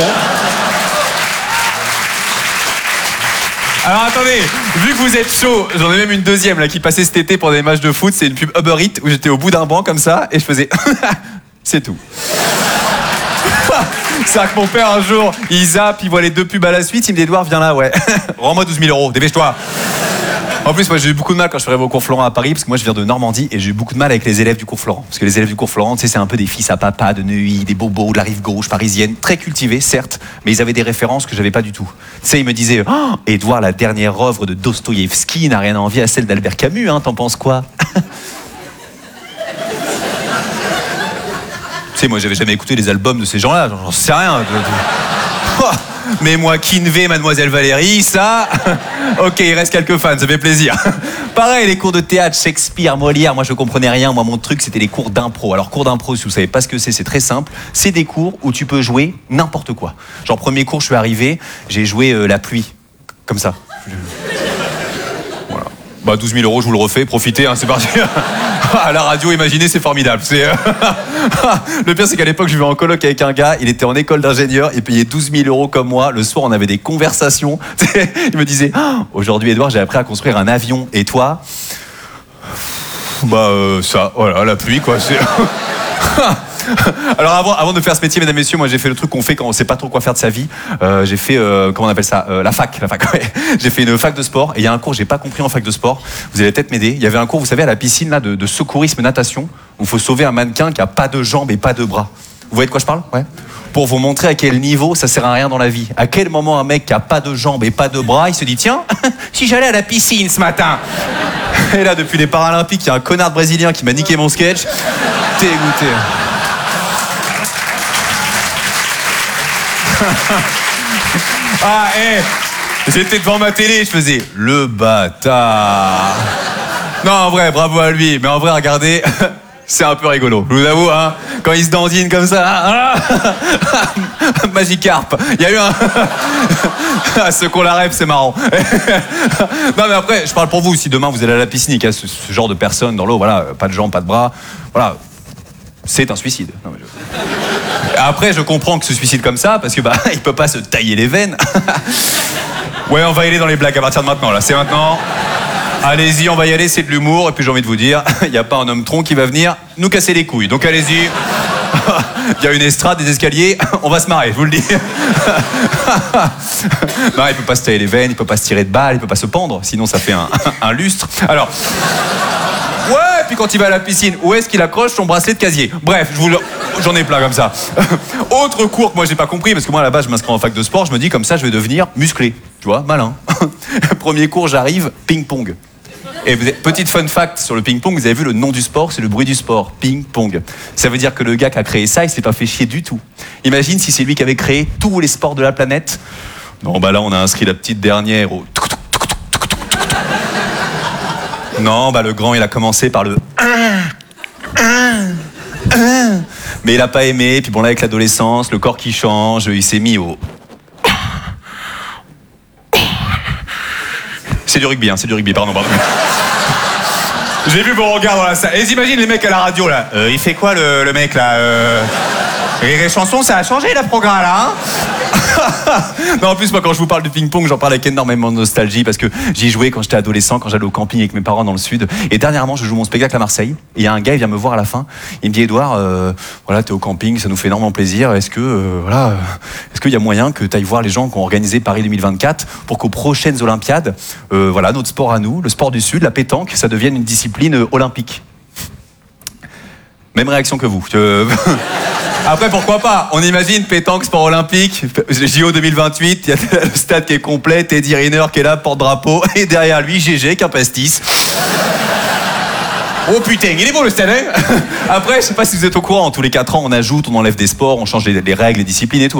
Speaker 8: Alors attendez, vu que vous êtes chaud, j'en ai même une deuxième là qui passait cet été pour des matchs de foot. C'est une pub Uber Eats où j'étais au bout d'un banc comme ça et je faisais c'est tout. C'est vrai que mon père, un jour, il zappe, il voit les 2 pubs à la suite, il me dit Edouard, viens là, ouais. Rends-moi 12 000 €, dépêche-toi. En plus, moi, j'ai eu beaucoup de mal quand je suis arrivé au cours Florent à Paris, parce que moi, je viens de Normandie, et j'ai eu beaucoup de mal avec les élèves du cours Florent. Parce que les élèves du cours Florent, tu sais, c'est un peu des fils à papa, de Neuilly, des bobos, de la rive gauche parisienne, très cultivés, certes, mais ils avaient des références que j'avais pas du tout. Tu sais, ils me disaient oh, Edouard, la dernière œuvre de Dostoïevski n'a rien à envier à celle d'Albert Camus, hein, t'en penses quoi? Tu sais, moi, j'avais jamais écouté les albums de ces gens-là, j'en sais rien. Mais moi, Kinvey, Mademoiselle Valérie, ça... Ok, il reste quelques fans, ça fait plaisir. Pareil, les cours de théâtre, Shakespeare, Molière, moi je comprenais rien. Moi, mon truc, c'était les cours d'impro. Alors, cours d'impro, si vous savez pas ce que c'est très simple. C'est des cours où tu peux jouer n'importe quoi. Genre, premier cours, je suis arrivé, j'ai joué la pluie. Comme ça. Voilà. Bah, 12 000 €, je vous le refais, profitez, hein, c'est parti. À la radio, imaginez, c'est formidable. Le pire, c'est qu'à l'époque, je vivais en coloc avec un gars, il était en école d'ingénieur, il payait 12 000 € comme moi. Le soir, on avait des conversations. Il me disait aujourd'hui, Edouard, j'ai appris à construire un avion. Et toi? Bah, ça, voilà, la pluie, quoi. Alors avant de faire ce métier, mesdames et messieurs, moi j'ai fait le truc qu'on fait quand on sait pas trop quoi faire de sa vie. J'ai fait comment on appelle ça, la fac. Ouais. J'ai fait une fac de sport et il y a un cours que j'ai pas compris en fac de sport. Vous allez peut-être m'aider. Il y avait un cours, vous savez, à la piscine là de secourisme natation où il faut sauver un mannequin qui a pas de jambes et pas de bras. Vous voyez de quoi je parle? Ouais. Pour vous montrer à quel niveau ça sert à rien dans la vie. À quel moment un mec qui a pas de jambes et pas de bras, il se dit tiens, si j'allais à la piscine ce matin. Et là, depuis les Paralympiques, il y a un connard brésilien qui m'a niqué mon sketch. Dégoûté. Ah, j'étais devant ma télé, je faisais le bâtard. Non, en vrai, bravo à lui. Mais en vrai, regardez, c'est un peu rigolo. Je vous avoue, hein, quand il se dandine comme ça. Magikarp. Il y a eu un. Ceux qu'on la rêve, c'est marrant. Non, mais après, je parle pour vous. Si demain vous allez à la piscine et qu'il y a ce genre de personnes dans l'eau, voilà, pas de jambes, pas de bras, voilà, c'est un suicide. Non, mais Après, je comprends que se suicide comme ça, parce que il peut pas se tailler les veines. Ouais, on va y aller dans les blagues à partir de maintenant, là. C'est maintenant. Allez-y, on va y aller, c'est de l'humour. Et puis j'ai envie de vous dire, il n'y a pas un homme tronc qui va venir nous casser les couilles. Donc allez-y. Il y a une estrade, des escaliers, on va se marrer, je vous le dis. Non, il peut pas se tailler les veines, il peut pas se tirer de balles, il peut pas se pendre, sinon ça fait un lustre. Alors. Ouais, puis quand il va à la piscine, où est-ce qu'il accroche son bracelet de casier? Bref, j'en ai plein comme ça. Autre cours que moi j'ai pas compris, parce que moi à la base je m'inscris en fac de sport, je me dis comme ça je vais devenir musclé. Tu vois, malin. Premier cours, j'arrive, ping-pong. Et petite fun fact sur le ping-pong, vous avez vu le nom du sport, c'est le bruit du sport, ping-pong. Ça veut dire que le gars qui a créé ça, il s'est pas fait chier du tout. Imagine si c'est lui qui avait créé tous les sports de la planète. Non, là on a inscrit la petite dernière au... Non, le grand, il a commencé par le... Mais il a pas aimé, puis bon là avec l'adolescence, le corps qui change, il s'est mis au... C'est du rugby, pardon. J'ai vu vos regards dans la salle. Et j'imagine les mecs à la radio là. Il fait quoi le mec là Rire et chanson, ça a changé la programme là, hein. Non, en plus, moi, quand je vous parle du ping-pong, j'en parle avec énormément de nostalgie parce que j'y jouais quand j'étais adolescent, quand j'allais au camping avec mes parents dans le sud. Et dernièrement, je joue mon spectacle à Marseille. Et il y a un gars, il vient me voir à la fin. Il me dit Edouard, voilà, t'es au camping, ça nous fait énormément plaisir. Est-ce qu'il y a moyen que t'ailles voir les gens qui ont organisé Paris 2024 pour qu'aux prochaines Olympiades, voilà, notre sport à nous, le sport du Sud, la pétanque, ça devienne une discipline olympique. Même réaction que vous. Après, pourquoi pas? On imagine pétanque, sport olympique, JO 2028, il y a le stade qui est complet, Teddy Riner qui est là, porte-drapeau, et derrière lui, GG, qu'un pastis. Oh putain, il est beau le stade, hein. Après, je sais pas si vous êtes au courant, tous les 4 ans, on ajoute, on enlève des sports, on change les règles, les disciplines et tout.